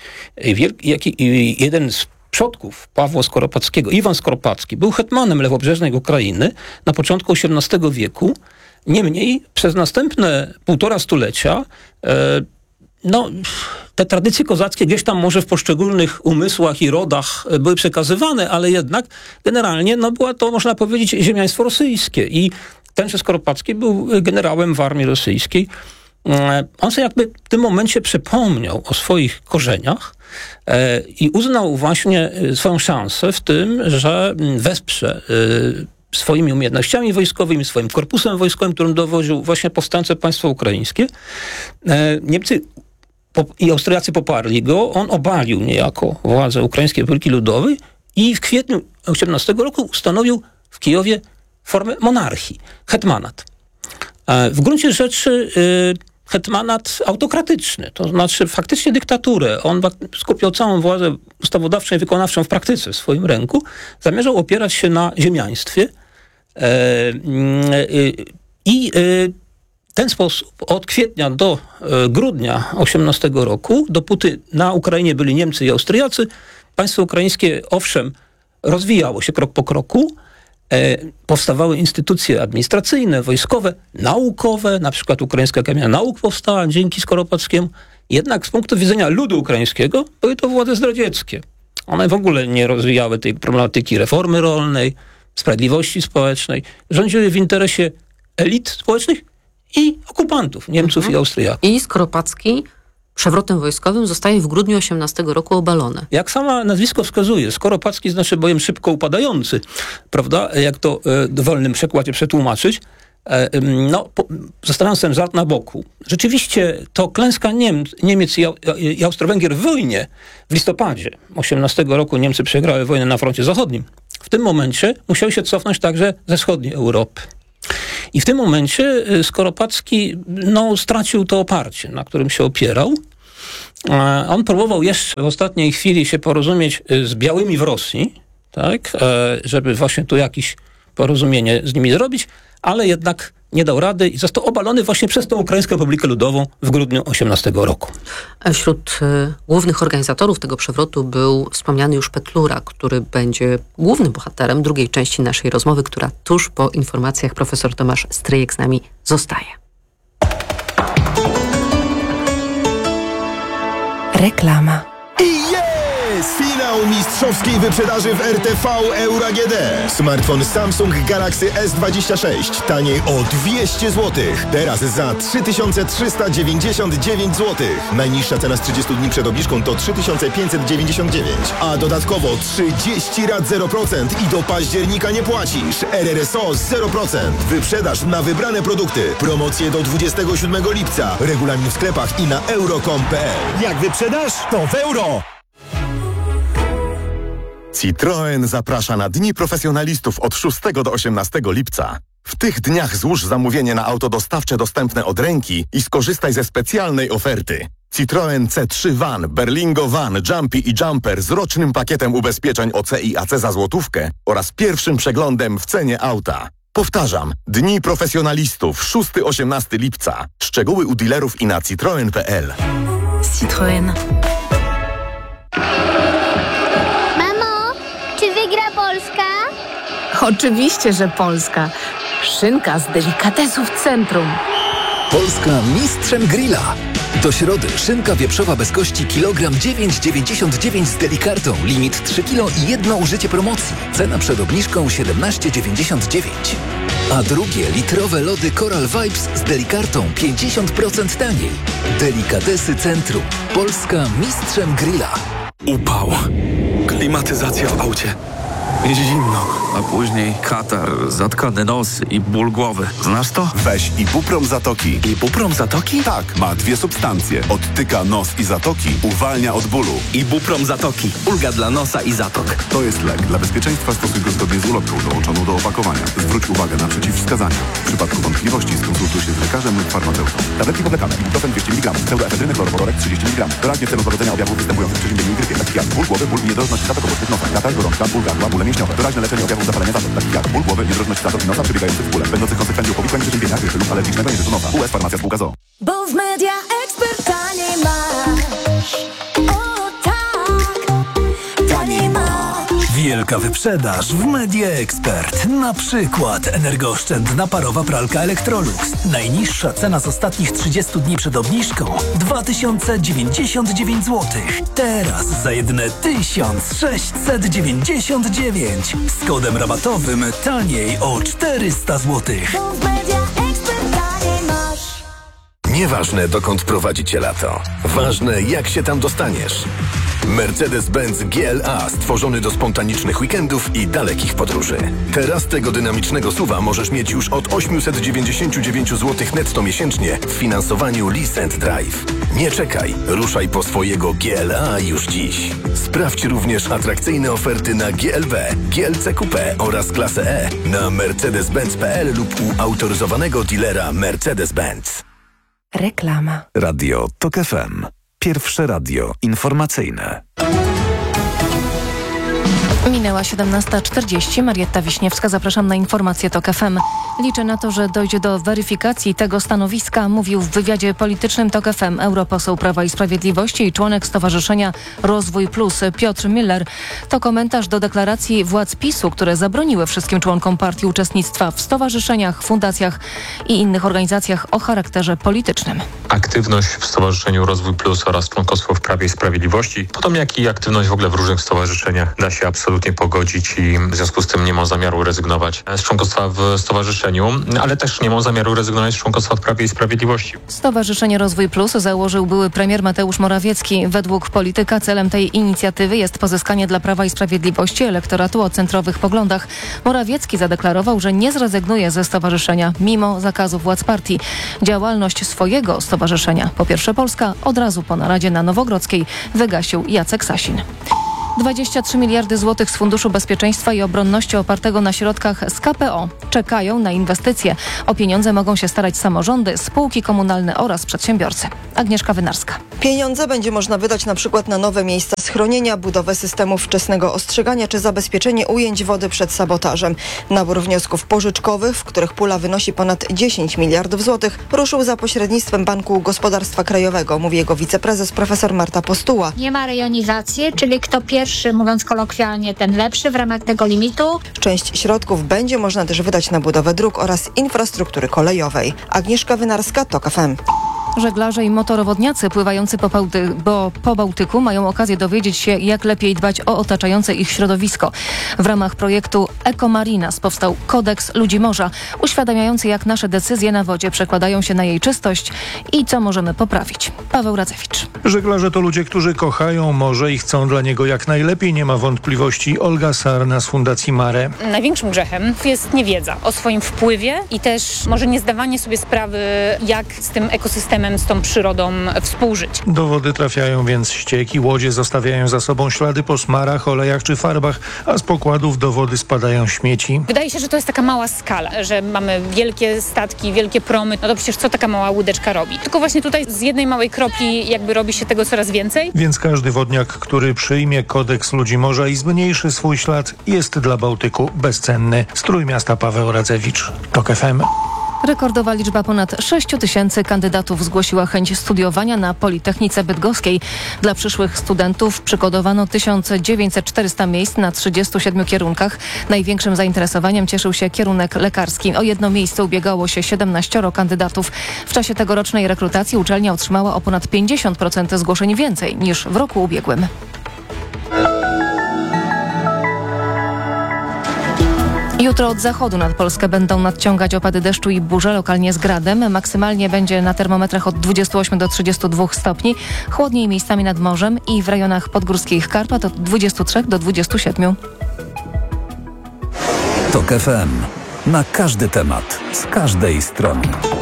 Jeden z przodków Pawła Skoropadzkiego, Iwan Skoropadzki, był hetmanem lewobrzeżnej Ukrainy na początku XVIII wieku. Niemniej przez następne 1,5 stulecia te tradycje kozackie gdzieś tam może w poszczególnych umysłach i rodach były przekazywane, ale jednak generalnie była to, można powiedzieć, ziemiaństwo rosyjskie. I tenże Skoropadzki był generałem w armii rosyjskiej. On sobie jakby w tym momencie przypomniał o swoich korzeniach i uznał właśnie swoją szansę w tym, że wesprze swoimi umiejętnościami wojskowymi, swoim korpusem wojskowym, którym dowodził właśnie powstańcze państwo ukraińskie. Niemcy i Austriacy poparli go, on obalił niejako władzę Ukraińskiej Republiki Ludowej i w kwietniu 18 roku ustanowił w Kijowie formę monarchii, hetmanat. W gruncie rzeczy hetmanat autokratyczny, to znaczy faktycznie dyktaturę. On skupiał całą władzę ustawodawczą i wykonawczą w praktyce w swoim ręku. Zamierzał opierać się na ziemiaństwie i w ten sposób od kwietnia do grudnia 18 roku, dopóty na Ukrainie byli Niemcy i Austriacy, państwo ukraińskie owszem rozwijało się krok po kroku, powstawały instytucje administracyjne, wojskowe, naukowe, na przykład Ukraińska Akademia Nauk powstała dzięki Skoropadzkiemu. Jednak z punktu widzenia ludu ukraińskiego były to władze zdradzieckie. One w ogóle nie rozwijały tej problematyki reformy rolnej, sprawiedliwości społecznej. Rządziły w interesie elit społecznych i okupantów, Niemców i Austriaków. I Skoropadzki przewrotem wojskowym zostaje w grudniu 18 roku obalone. Jak sama nazwisko wskazuje, Skoropadzki znaczy bowiem szybko upadający, prawda? Jak to w wolnym przekładzie przetłumaczyć. Zostawiając ten żart na boku. Rzeczywiście to klęska Niemiec i Austro-Węgier w wojnie w listopadzie 18 roku Niemcy przegrały wojnę na froncie zachodnim. W tym momencie musiały się cofnąć także ze wschodniej Europy. I w tym momencie Skoropadzki stracił to oparcie, na którym się opierał. On próbował jeszcze w ostatniej chwili się porozumieć z białymi w Rosji, tak, żeby właśnie tu jakieś porozumienie z nimi zrobić, ale jednak nie dał rady i został obalony właśnie przez tą Ukraińską Republikę Ludową w grudniu 18 roku. Wśród głównych organizatorów tego przewrotu był wspomniany już Petlura, który będzie głównym bohaterem drugiej części naszej rozmowy, która tuż po informacjach profesor Tomasz Stryjek z nami zostaje. Reklama. I jest! Finał mistrzowskiej wyprzedaży w RTV Euro AGD. Smartfon Samsung Galaxy S26 taniej o 200 zł. Teraz za 3399 zł. Najniższa cena z 30 dni przed obniżką to 3599. A dodatkowo 30 rat 0% i do października nie płacisz. RRSO 0%. Wyprzedaż na wybrane produkty. Promocje do 27 lipca. Regulamin w sklepach i na euro.com.pl. Jak wyprzedasz, to w euro! Citroen zaprasza na Dni Profesjonalistów od 6 do 18 lipca. W tych dniach złóż zamówienie na auto dostawcze dostępne od ręki i skorzystaj ze specjalnej oferty. Citroen C3 Van, Berlingo Van, Jumpy i Jumper z rocznym pakietem ubezpieczeń OC i AC za złotówkę oraz pierwszym przeglądem w cenie auta. Powtarzam, Dni Profesjonalistów 6-18 lipca. Szczegóły u dealerów i na citroen.pl. Citroen. Polska? Oczywiście, że Polska. Szynka z delikatesów centrum. Polska mistrzem grilla. Do środy szynka wieprzowa bez kości kilogram 9,99 z Delikartą. Limit 3 kg i jedno użycie promocji. Cena przed obniżką 17,99. A drugie litrowe lody Coral Vibes z Delikartą 50% taniej. Delikatesy centrum. Polska mistrzem grilla. Upał. Klimatyzacja w aucie. Jest zimno, a później katar, zatkany nos i ból głowy. Znasz to? Weź Ibuprom Zatoki. Ibuprom Zatoki? Tak, ma 2 substancje. Odtyka nos i zatoki, uwalnia od bólu. Ibuprom Zatoki. Ulga dla nosa i zatok. To jest lek. Dla bezpieczeństwa stosuj go zgodnie z ulotką dołączoną do opakowania. Zwróć uwagę na przeciwwskazania. W przypadku wątpliwości skonsultuj się z lekarzem lub farmaceutą. Tabletki powlekane. Ibuprofen 200 mg. Pseudoefedryny chlorowodorek 30 mg. Doraźnie w celu złagodzenia objawów występujących przy ziemnej grypie. Takich jak ból głowy, ból i niedrożność zatok obok nosa. Katar, gorączka, ból gardła, bóle mięśniowe. Doraźne leczenie objawów zapalenia zatok. Takich jak ból głowy, niedrożność zatok i nosa przebiegających z bólem. Będących konsekwencją powikłań przeziębienia, grypy lub alergicznego nieżytu nosa. US Farmacja Spółka ZOO. Bo w Media Expert taniej masz. O tak, taniej masz. Wielka wyprzedaż w Media Expert. Na przykład energooszczędna parowa pralka Electrolux. Najniższa cena z ostatnich 30 dni przed obniżką 2099 zł. Teraz za jedne 1699. Z kodem rabatowym taniej o 400 zł. Bo w Media Expert taniej masz. Nieważne, dokąd prowadzi cię lato. Ważne, jak się tam dostaniesz. Mercedes-Benz GLA stworzony do spontanicznych weekendów i dalekich podróży. Teraz tego dynamicznego SUV-a możesz mieć już od 899 zł netto miesięcznie w finansowaniu Lease & Drive. Nie czekaj, ruszaj po swojego GLA już dziś. Sprawdź również atrakcyjne oferty na GLB, GLC Coupe oraz klasę E na mercedes-benz.pl lub u autoryzowanego dealera Mercedes-Benz. Reklama. Radio TOK FM. Pierwsze radio informacyjne. Minęła 17:40. Marietta Wiśniewska, zapraszam na informację TOK FM. Liczę na to, że dojdzie do weryfikacji tego stanowiska, mówił w wywiadzie politycznym TOK FM europoseł Prawa i Sprawiedliwości i członek Stowarzyszenia Rozwój Plus Piotr Müller. To komentarz do deklaracji władz PiS-u, które zabroniły wszystkim członkom partii uczestnictwa w stowarzyszeniach, fundacjach i innych organizacjach o charakterze politycznym. Aktywność w Stowarzyszeniu Rozwój Plus oraz członkostwo w Prawie i Sprawiedliwości, podobnie jak i aktywność w ogóle w różnych stowarzyszeniach, da się absolutnie absolutnie pogodzić i w związku z tym nie ma zamiaru rezygnować z członkostwa w stowarzyszeniu, ale też nie ma zamiaru rezygnować z członkostwa w Prawie i Sprawiedliwości. Stowarzyszenie Rozwój Plus założył były premier Mateusz Morawiecki. Według polityka celem tej inicjatywy jest pozyskanie dla Prawa i Sprawiedliwości elektoratu o centrowych poglądach. Morawiecki zadeklarował, że nie zrezygnuje ze stowarzyszenia mimo zakazu władz partii. Działalność swojego stowarzyszenia Po Pierwsze Polska od razu po naradzie na Nowogrodzkiej wygasił Jacek Sasin. 23 miliardy złotych z Funduszu Bezpieczeństwa i Obronności opartego na środkach z KPO czekają na inwestycje. O pieniądze mogą się starać samorządy, spółki komunalne oraz przedsiębiorcy. Agnieszka Wynarska. Pieniądze będzie można wydać na przykład na nowe miejsca schronienia, budowę systemów wczesnego ostrzegania czy zabezpieczenie ujęć wody przed sabotażem. Nabór wniosków pożyczkowych, w których pula wynosi ponad 10 miliardów złotych, ruszył za pośrednictwem Banku Gospodarstwa Krajowego, mówi jego wiceprezes profesor Marta Postuła. Nie ma rejonizacji, czyli kto pierwszy, mówiąc kolokwialnie, ten lepszy w ramach tego limitu. Część środków będzie można też wydać na budowę dróg oraz infrastruktury kolejowej. Agnieszka Wynarska, TOK FM. Żeglarze i motorowodniacy pływający po Bałtyku mają okazję dowiedzieć się, jak lepiej dbać o otaczające ich środowisko. W ramach projektu Ecomarinas powstał Kodeks Ludzi Morza, uświadamiający, jak nasze decyzje na wodzie przekładają się na jej czystość i co możemy poprawić. Paweł Radzewicz. Żeglarze to ludzie, którzy kochają morze i chcą dla niego jak najlepiej, nie ma wątpliwości. Olga Sarna z Fundacji Mare. Największym grzechem jest niewiedza o swoim wpływie i też może nie zdawanie sobie sprawy, jak z tym ekosystemem, z tą przyrodą współżyć. Do wody trafiają więc ścieki, łodzie zostawiają za sobą ślady po smarach, olejach czy farbach, a z pokładów do wody spadają śmieci. Wydaje się, że to jest taka mała skala, że mamy wielkie statki, wielkie promy, no to przecież co taka mała łódeczka robi? Tylko właśnie tutaj z jednej małej kropli jakby robi się tego coraz więcej. Więc każdy wodniak, który przyjmie Kodeks Ludzi Morza i zmniejszy swój ślad, jest dla Bałtyku bezcenny. Z Trójmiasta Paweł Radzewicz, TOK FM. Rekordowa liczba ponad 6 000 kandydatów zgłosiła chęć studiowania na Politechnice Bydgoskiej. Dla przyszłych studentów przygotowano 1900 miejsc na 37 kierunkach. Największym zainteresowaniem cieszył się kierunek lekarski. O jedno miejsce ubiegało się 17 kandydatów. W czasie tegorocznej rekrutacji uczelnia otrzymała o ponad 50% zgłoszeń więcej niż w roku ubiegłym. Jutro od zachodu nad Polskę będą nadciągać opady deszczu i burze, lokalnie z gradem. Maksymalnie będzie na termometrach od 28 do 32 stopni. Chłodniej miejscami nad morzem i w rejonach podgórskich Karpat od 23 do 27. TOK FM. Na każdy temat, z każdej strony.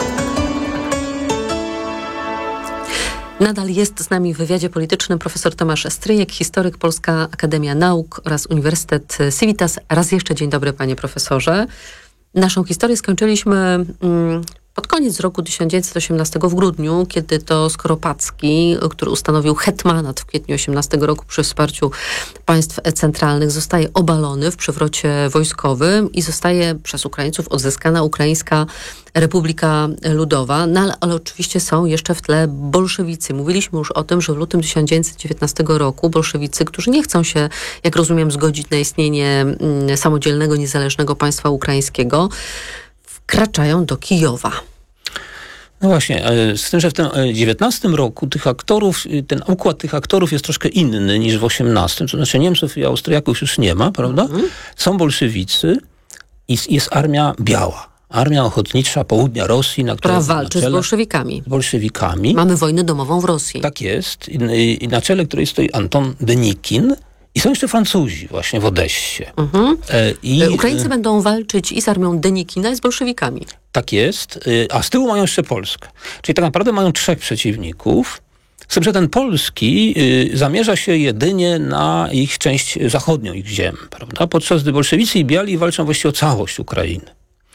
Nadal jest z nami w wywiadzie politycznym profesor Tomasz Stryjek, historyk, Polska Akademia Nauk oraz Uniwersytet Civitas. Raz jeszcze dzień dobry, panie profesorze. Naszą historię skończyliśmy pod koniec roku 1918 w grudniu, kiedy to Skoropadzki, który ustanowił hetmanat w kwietniu 18 roku przy wsparciu państw centralnych, zostaje obalony w przewrocie wojskowym i zostaje przez Ukraińców odzyskana Ukraińska Republika Ludowa. No ale oczywiście są jeszcze w tle bolszewicy. Mówiliśmy już o tym, że w lutym 1919 roku bolszewicy, którzy nie chcą się, jak rozumiem, zgodzić na istnienie samodzielnego, niezależnego państwa ukraińskiego, wkraczają do Kijowa. No właśnie, z tym, że w tym 19 roku tych aktorów, ten układ tych aktorów jest troszkę inny niż w 18. To znaczy Niemców i Austriaków już nie ma, prawda? Są bolszewicy i jest armia biała. Armia ochotnicza południa Rosji, która walczy z bolszewikami. Mamy wojnę domową w Rosji. Tak jest. I na czele której stoi Anton Denikin. I są jeszcze Francuzi właśnie w Odessie. Ukraińcy będą walczyć i z armią Denikina, i z bolszewikami. Tak jest. A z tyłu mają jeszcze Polskę. Czyli tak naprawdę mają 3 przeciwników. Z tym, że ten polski zamierza się jedynie na ich część zachodnią, ich ziem. Prawda? Podczas gdy bolszewicy i biali walczą właściwie o całość Ukrainy.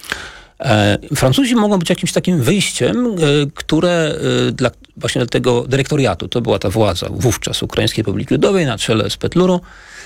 Francuzi mogą być jakimś takim wyjściem, które właśnie dla tego dyrektoriatu, to była ta władza wówczas Ukraińskiej Republiki Ludowej na czele z Petlurą.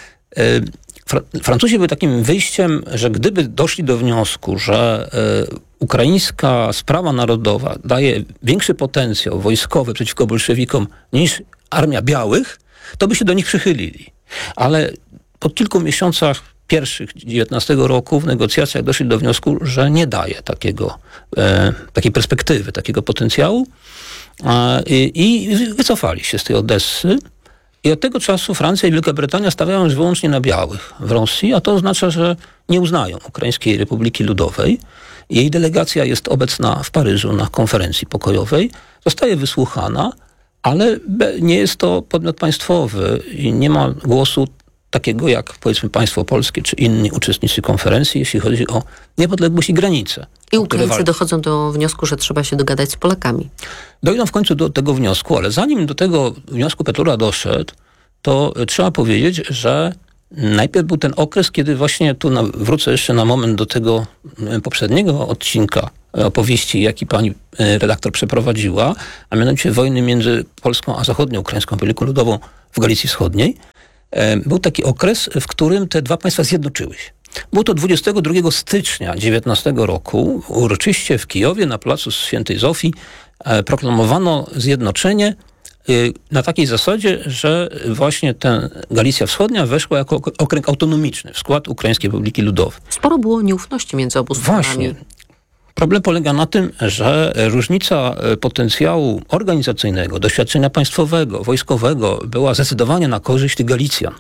Francuzi byli takim wyjściem, że gdyby doszli do wniosku, że ukraińska sprawa narodowa daje większy potencjał wojskowy przeciwko bolszewikom niż armia białych, to by się do nich przychylili. Ale po kilku miesiącach pierwszych 19 roku w negocjacjach doszli do wniosku, że nie daje takiej perspektywy, takiego potencjału i wycofali się z tej Odessy. I od tego czasu Francja i Wielka Brytania stawiają już wyłącznie na białych w Rosji, a to oznacza, że nie uznają Ukraińskiej Republiki Ludowej. Jej delegacja jest obecna w Paryżu na konferencji pokojowej, zostaje wysłuchana, ale nie jest to podmiot państwowy i nie ma głosu takiego jak, powiedzmy, państwo polskie czy inni uczestnicy konferencji, jeśli chodzi o niepodległość i granice. I Ukraińcy dochodzą do wniosku, że trzeba się dogadać z Polakami. Dojdą w końcu do tego wniosku, ale zanim do tego wniosku Petlura doszedł, to trzeba powiedzieć, że najpierw był ten okres, kiedy właśnie tu wrócę jeszcze na moment do tego poprzedniego odcinka opowieści, jaki pani redaktor przeprowadziła, a mianowicie wojny między Polską a Zachodnioukraińską Republiką Ludową w Galicji Wschodniej. Był taki okres, w którym te dwa państwa zjednoczyły się. Było to 22 stycznia 19 roku. Uroczyście w Kijowie na placu Świętej Zofii proklamowano zjednoczenie na takiej zasadzie, że właśnie ta Galicja Wschodnia weszła jako okręg autonomiczny w skład Ukraińskiej Republiki Ludowej. Sporo było nieufności między obu stronami. Właśnie. Problem polega na tym, że różnica potencjału organizacyjnego, doświadczenia państwowego, wojskowego była zdecydowanie na korzyść tych Galicjan.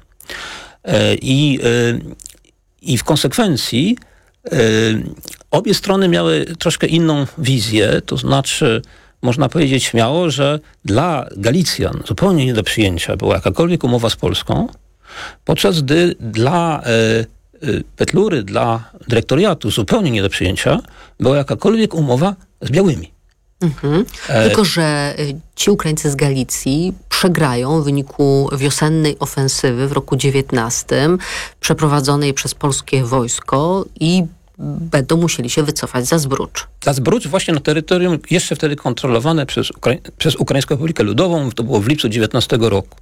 I w konsekwencji obie strony miały troszkę inną wizję, to znaczy można powiedzieć śmiało, że dla Galicjan zupełnie nie do przyjęcia była jakakolwiek umowa z Polską, podczas gdy dla Petlury, dla dyrektoriatu zupełnie nie do przyjęcia była jakakolwiek umowa z białymi. Tylko że ci Ukraińcy z Galicji przegrają w wyniku wiosennej ofensywy w roku 19 przeprowadzonej przez polskie wojsko i będą musieli się wycofać za Zbrucz. Za Zbrucz właśnie na terytorium jeszcze wtedy kontrolowane przez Ukraińską Republikę Ludową, to było w lipcu 19 roku.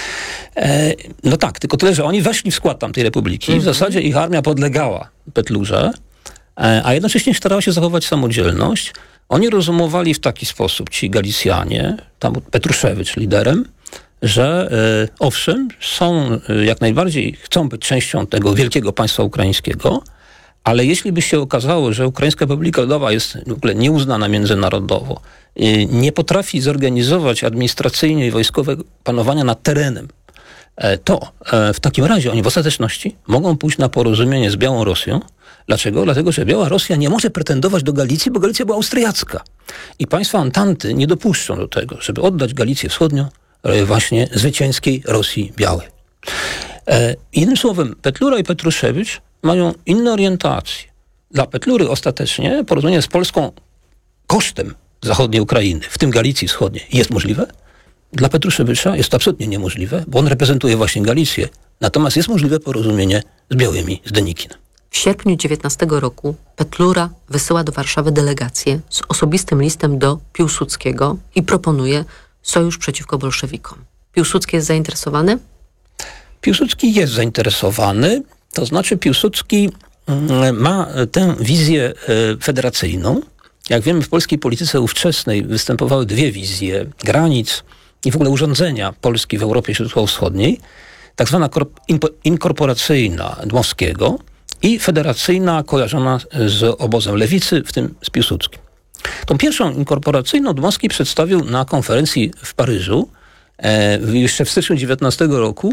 No tak, tylko tyle, że oni weszli w skład tamtej republiki. W zasadzie ich armia podlegała Petlurze, a jednocześnie starała się zachować samodzielność. Oni rozumowali w taki sposób, ci Galicjanie, tam Petruszewicz liderem, że owszem, są jak najbardziej, chcą być częścią tego wielkiego państwa ukraińskiego, ale jeśli by się okazało, że Ukraińska Republika Ludowa jest w ogóle nieuznana międzynarodowo, nie potrafi zorganizować administracyjnie i wojskowego panowania nad terenem, to w takim razie oni w ostateczności mogą pójść na porozumienie z Białą Rosją. Dlaczego? Dlatego, że Biała Rosja nie może pretendować do Galicji, bo Galicja była austriacka. I państwa Antanty nie dopuszczą do tego, żeby oddać Galicję Wschodnią właśnie zwycięskiej Rosji Białej. Innym słowem, Petlura i Petruszewicz mają inne orientacje. Dla Petlury ostatecznie porozumienie z Polską kosztem zachodniej Ukrainy, w tym Galicji Wschodniej, jest możliwe. Dla Petruszewicza jest to absolutnie niemożliwe, bo on reprezentuje właśnie Galicję. Natomiast jest możliwe porozumienie z białymi, z Denikinem. W sierpniu 19 roku Petlura wysyła do Warszawy delegację z osobistym listem do Piłsudskiego i proponuje sojusz przeciwko bolszewikom. Piłsudski jest zainteresowany? Piłsudski jest zainteresowany, to znaczy Piłsudski ma tę wizję federacyjną. Jak wiemy, w polskiej polityce ówczesnej występowały dwie wizje granic i w ogóle urządzenia Polski w Europie Środkowo-Wschodniej. Tak zwana inkorporacyjna Dmowskiego i federacyjna kojarzona z obozem lewicy, w tym z Piłsudskim. Tą pierwszą inkorporacyjną Dmowski przedstawił na konferencji w Paryżu jeszcze w styczniu 19 roku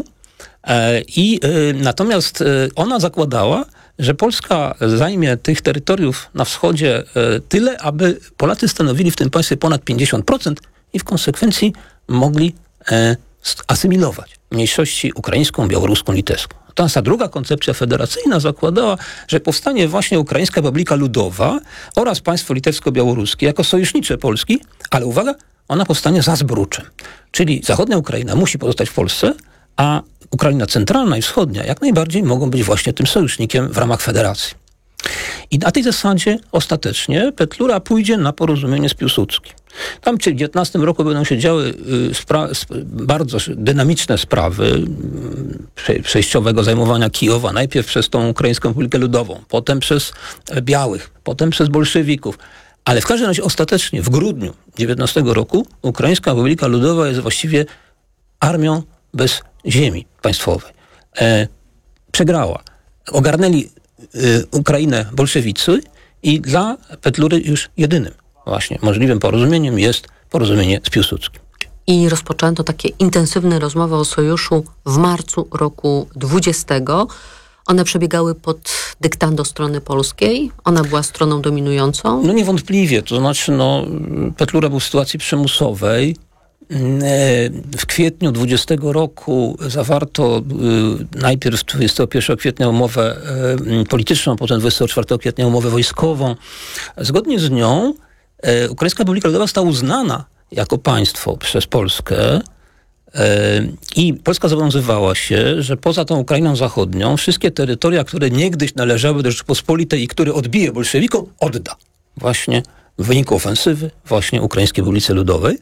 natomiast ona zakładała, że Polska zajmie tych terytoriów na wschodzie tyle, aby Polacy stanowili w tym państwie ponad 50% i w konsekwencji mogli asymilować mniejszości ukraińską, białoruską, litewską. Natomiast ta druga koncepcja federacyjna zakładała, że powstanie właśnie Ukraińska Republika Ludowa oraz państwo litewsko-białoruskie jako sojusznicze Polski, ale uwaga, ona powstanie za Zbruczem. Czyli zachodnia Ukraina musi pozostać w Polsce, a Ukraina centralna i wschodnia jak najbardziej mogą być właśnie tym sojusznikiem w ramach federacji. I na tej zasadzie ostatecznie Petlura pójdzie na porozumienie z Piłsudskim. Tam w 19 roku będą się działy bardzo dynamiczne sprawy przejściowego zajmowania Kijowa. Najpierw przez tą Ukraińską Republikę Ludową, potem przez białych, potem przez bolszewików. Ale w każdym razie ostatecznie w grudniu 19 roku Ukraińska Republika Ludowa jest właściwie armią bez ziemi państwowej. Przegrała. Ogarnęli Ukrainę bolszewicy i dla Petlury już jedynym właśnie możliwym porozumieniem jest porozumienie z Piłsudskim. i rozpoczęto takie intensywne rozmowy o sojuszu w marcu roku 2020. One przebiegały pod dyktando strony polskiej? Ona była stroną dominującą? No niewątpliwie, to znaczy Petlura był w sytuacji przymusowej. W kwietniu 20 roku zawarto najpierw 21 kwietnia umowę polityczną, potem 24 kwietnia umowę wojskową. Zgodnie z nią Ukraińska Republika Ludowa została uznana jako państwo przez Polskę i Polska zobowiązywała się, że poza tą Ukrainą Zachodnią wszystkie terytoria, które niegdyś należały do Rzeczypospolitej i które odbije bolszewikom, odda. Właśnie w wyniku ofensywy właśnie Ukraińskiej Republice Ludowej.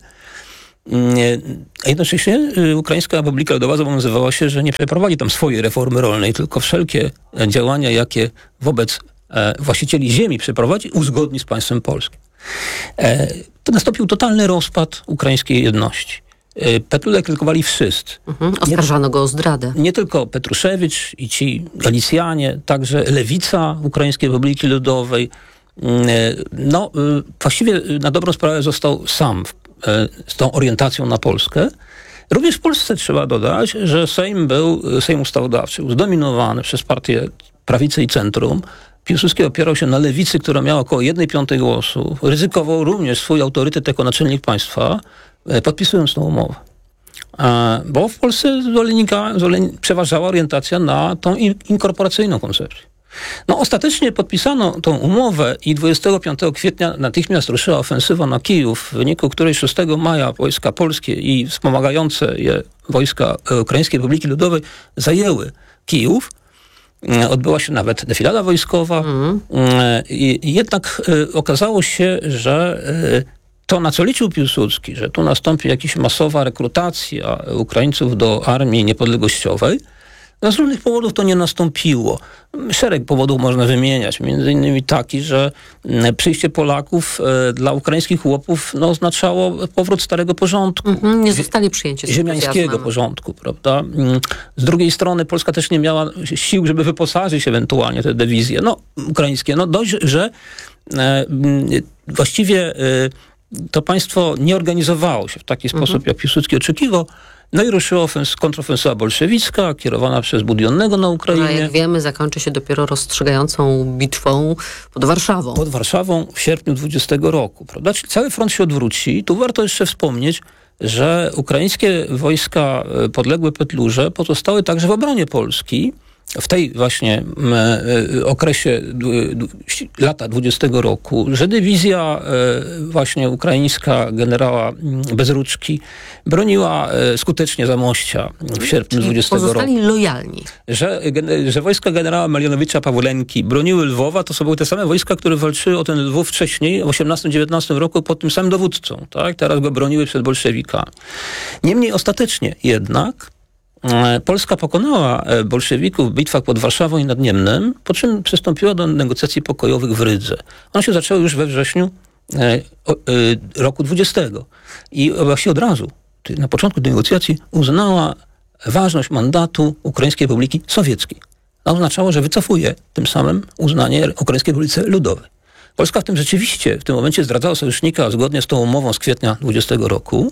A jednocześnie Ukraińska Republika Ludowa zobowiązywała się, że nie przeprowadzi tam swojej reformy rolnej, tylko wszelkie działania, jakie wobec właścicieli ziemi przeprowadzi, uzgodni z państwem polskim. To nastąpił totalny rozpad ukraińskiej jedności. Petlurę krytykowali wszyscy. Oskarżano go o zdradę. Nie tylko Petruszewicz i ci Galicjanie, także lewica Ukraińskiej Republiki Ludowej. Właściwie na dobrą sprawę został sam z tą orientacją na Polskę. Również w Polsce trzeba dodać, że Sejm Ustawodawczy był zdominowany przez partię prawicy i centrum. Piłsudski opierał się na lewicy, która miała około 1/5 głosu. Ryzykował również swój autorytet jako naczelnik państwa, podpisując tę umowę. Bo w Polsce przeważała orientacja na tą inkorporacyjną koncepcję. Ostatecznie podpisano tą umowę i 25 kwietnia natychmiast ruszyła ofensywa na Kijów, w wyniku której 6 maja wojska polskie i wspomagające je wojska Ukraińskiej Republiki Ludowej zajęły Kijów. Odbyła się nawet defilada wojskowa. Jednak okazało się, że to, na co liczył Piłsudski, że tu nastąpi jakaś masowa rekrutacja Ukraińców do armii niepodległościowej, z różnych powodów to nie nastąpiło. Szereg powodów można wymieniać. Między innymi taki, że przyjście Polaków dla ukraińskich chłopów oznaczało powrót starego porządku. Nie zostali przyjęci. Ziemiańskiego porządku, prawda? Z drugiej strony Polska też nie miała sił, żeby wyposażyć ewentualnie te dywizje ukraińskie. Dość, że właściwie to państwo nie organizowało się w taki sposób, jak Piłsudski oczekiwał. I ruszyła kontrofensywa bolszewicka, kierowana przez Budionnego na Ukrainie. Jak wiemy, zakończy się dopiero rozstrzygającą bitwą pod Warszawą. Pod Warszawą w sierpniu 20 roku, prawda? Czyli cały front się odwróci. Tu warto jeszcze wspomnieć, że ukraińskie wojska podległe Petlurze pozostały także w obronie Polski. W tej właśnie okresie lata 20 roku, że dywizja właśnie ukraińska generała Bezruczki broniła skutecznie Zamościa w sierpniu 20 roku. Pozostali lojalni. Że wojska generała Marianowicza Pawlenki broniły Lwowa, to są były te same wojska, które walczyły o ten Lwów wcześniej, w 18-19 roku pod tym samym dowódcą. Tak? Teraz go broniły przed bolszewikami. Niemniej ostatecznie jednak Polska pokonała bolszewików w bitwach pod Warszawą i nad Niemnem, po czym przystąpiła do negocjacji pokojowych w Rydze. One się zaczęły już we wrześniu roku 20. I właściwie od razu, na początku negocjacji, uznała ważność mandatu Ukraińskiej Republiki Sowieckiej. To oznaczało, że wycofuje tym samym uznanie Ukraińskiej Republice Ludowej. Polska w tym rzeczywiście w tym momencie zdradzała sojusznika zgodnie z tą umową z kwietnia 20 roku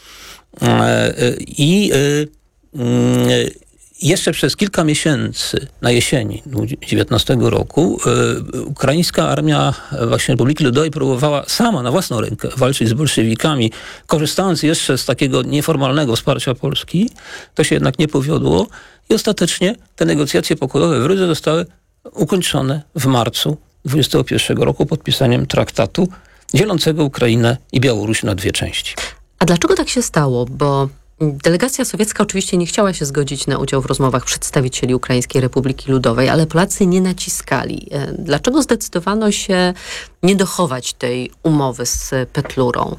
jeszcze przez kilka miesięcy na jesieni 19 roku ukraińska armia właśnie Republiki Ludowej próbowała sama na własną rękę walczyć z bolszewikami, korzystając jeszcze z takiego nieformalnego wsparcia Polski. To się jednak nie powiodło i ostatecznie te negocjacje pokojowe w Rydze zostały ukończone w marcu 21 roku podpisaniem traktatu dzielącego Ukrainę i Białoruś na dwie części. A dlaczego tak się stało? Bo delegacja sowiecka oczywiście nie chciała się zgodzić na udział w rozmowach przedstawicieli Ukraińskiej Republiki Ludowej, ale Polacy nie naciskali. Dlaczego zdecydowano się nie dochować tej umowy z Petlurą?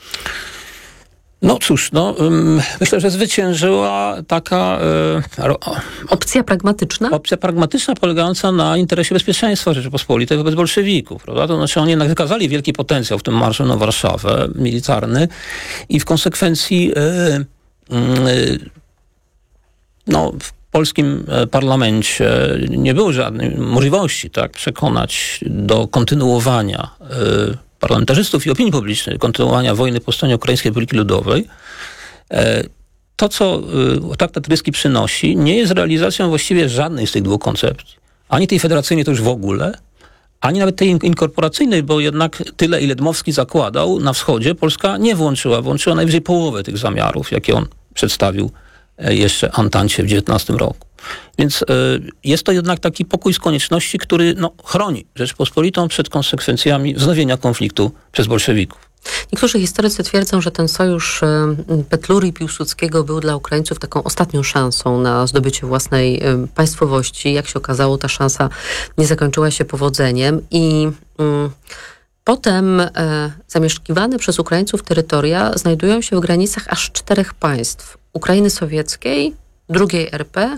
Myślę, że zwyciężyła taka opcja pragmatyczna? Opcja pragmatyczna polegająca na interesie bezpieczeństwa Rzeczypospolitej wobec bolszewików. Prawda? To znaczy oni jednak wykazali wielki potencjał w tym marszu na Warszawę, militarny i w konsekwencji w polskim parlamencie nie było żadnej możliwości przekonać do kontynuowania parlamentarzystów i opinii publicznej, kontynuowania wojny po stronie Ukraińskiej Republiki Ludowej. To, co traktat ryski przynosi, nie jest realizacją właściwie żadnej z tych dwóch koncepcji. Ani tej federacyjnej to już w ogóle, ani nawet tej inkorporacyjnej, bo jednak tyle, ile Dmowski zakładał na wschodzie, Polska nie włączyła najwyżej połowę tych zamiarów, jakie on przedstawił jeszcze Antancie w 19 roku. Więc jest to jednak taki pokój z konieczności, który chroni Rzeczpospolitą przed konsekwencjami wznowienia konfliktu przez bolszewików. Niektórzy historycy twierdzą, że ten sojusz Petlury i Piłsudskiego był dla Ukraińców taką ostatnią szansą na zdobycie własnej państwowości. Jak się okazało, ta szansa nie zakończyła się powodzeniem i potem zamieszkiwane przez Ukraińców terytoria znajdują się w granicach aż 4 państw. Ukrainy Sowieckiej, II RP,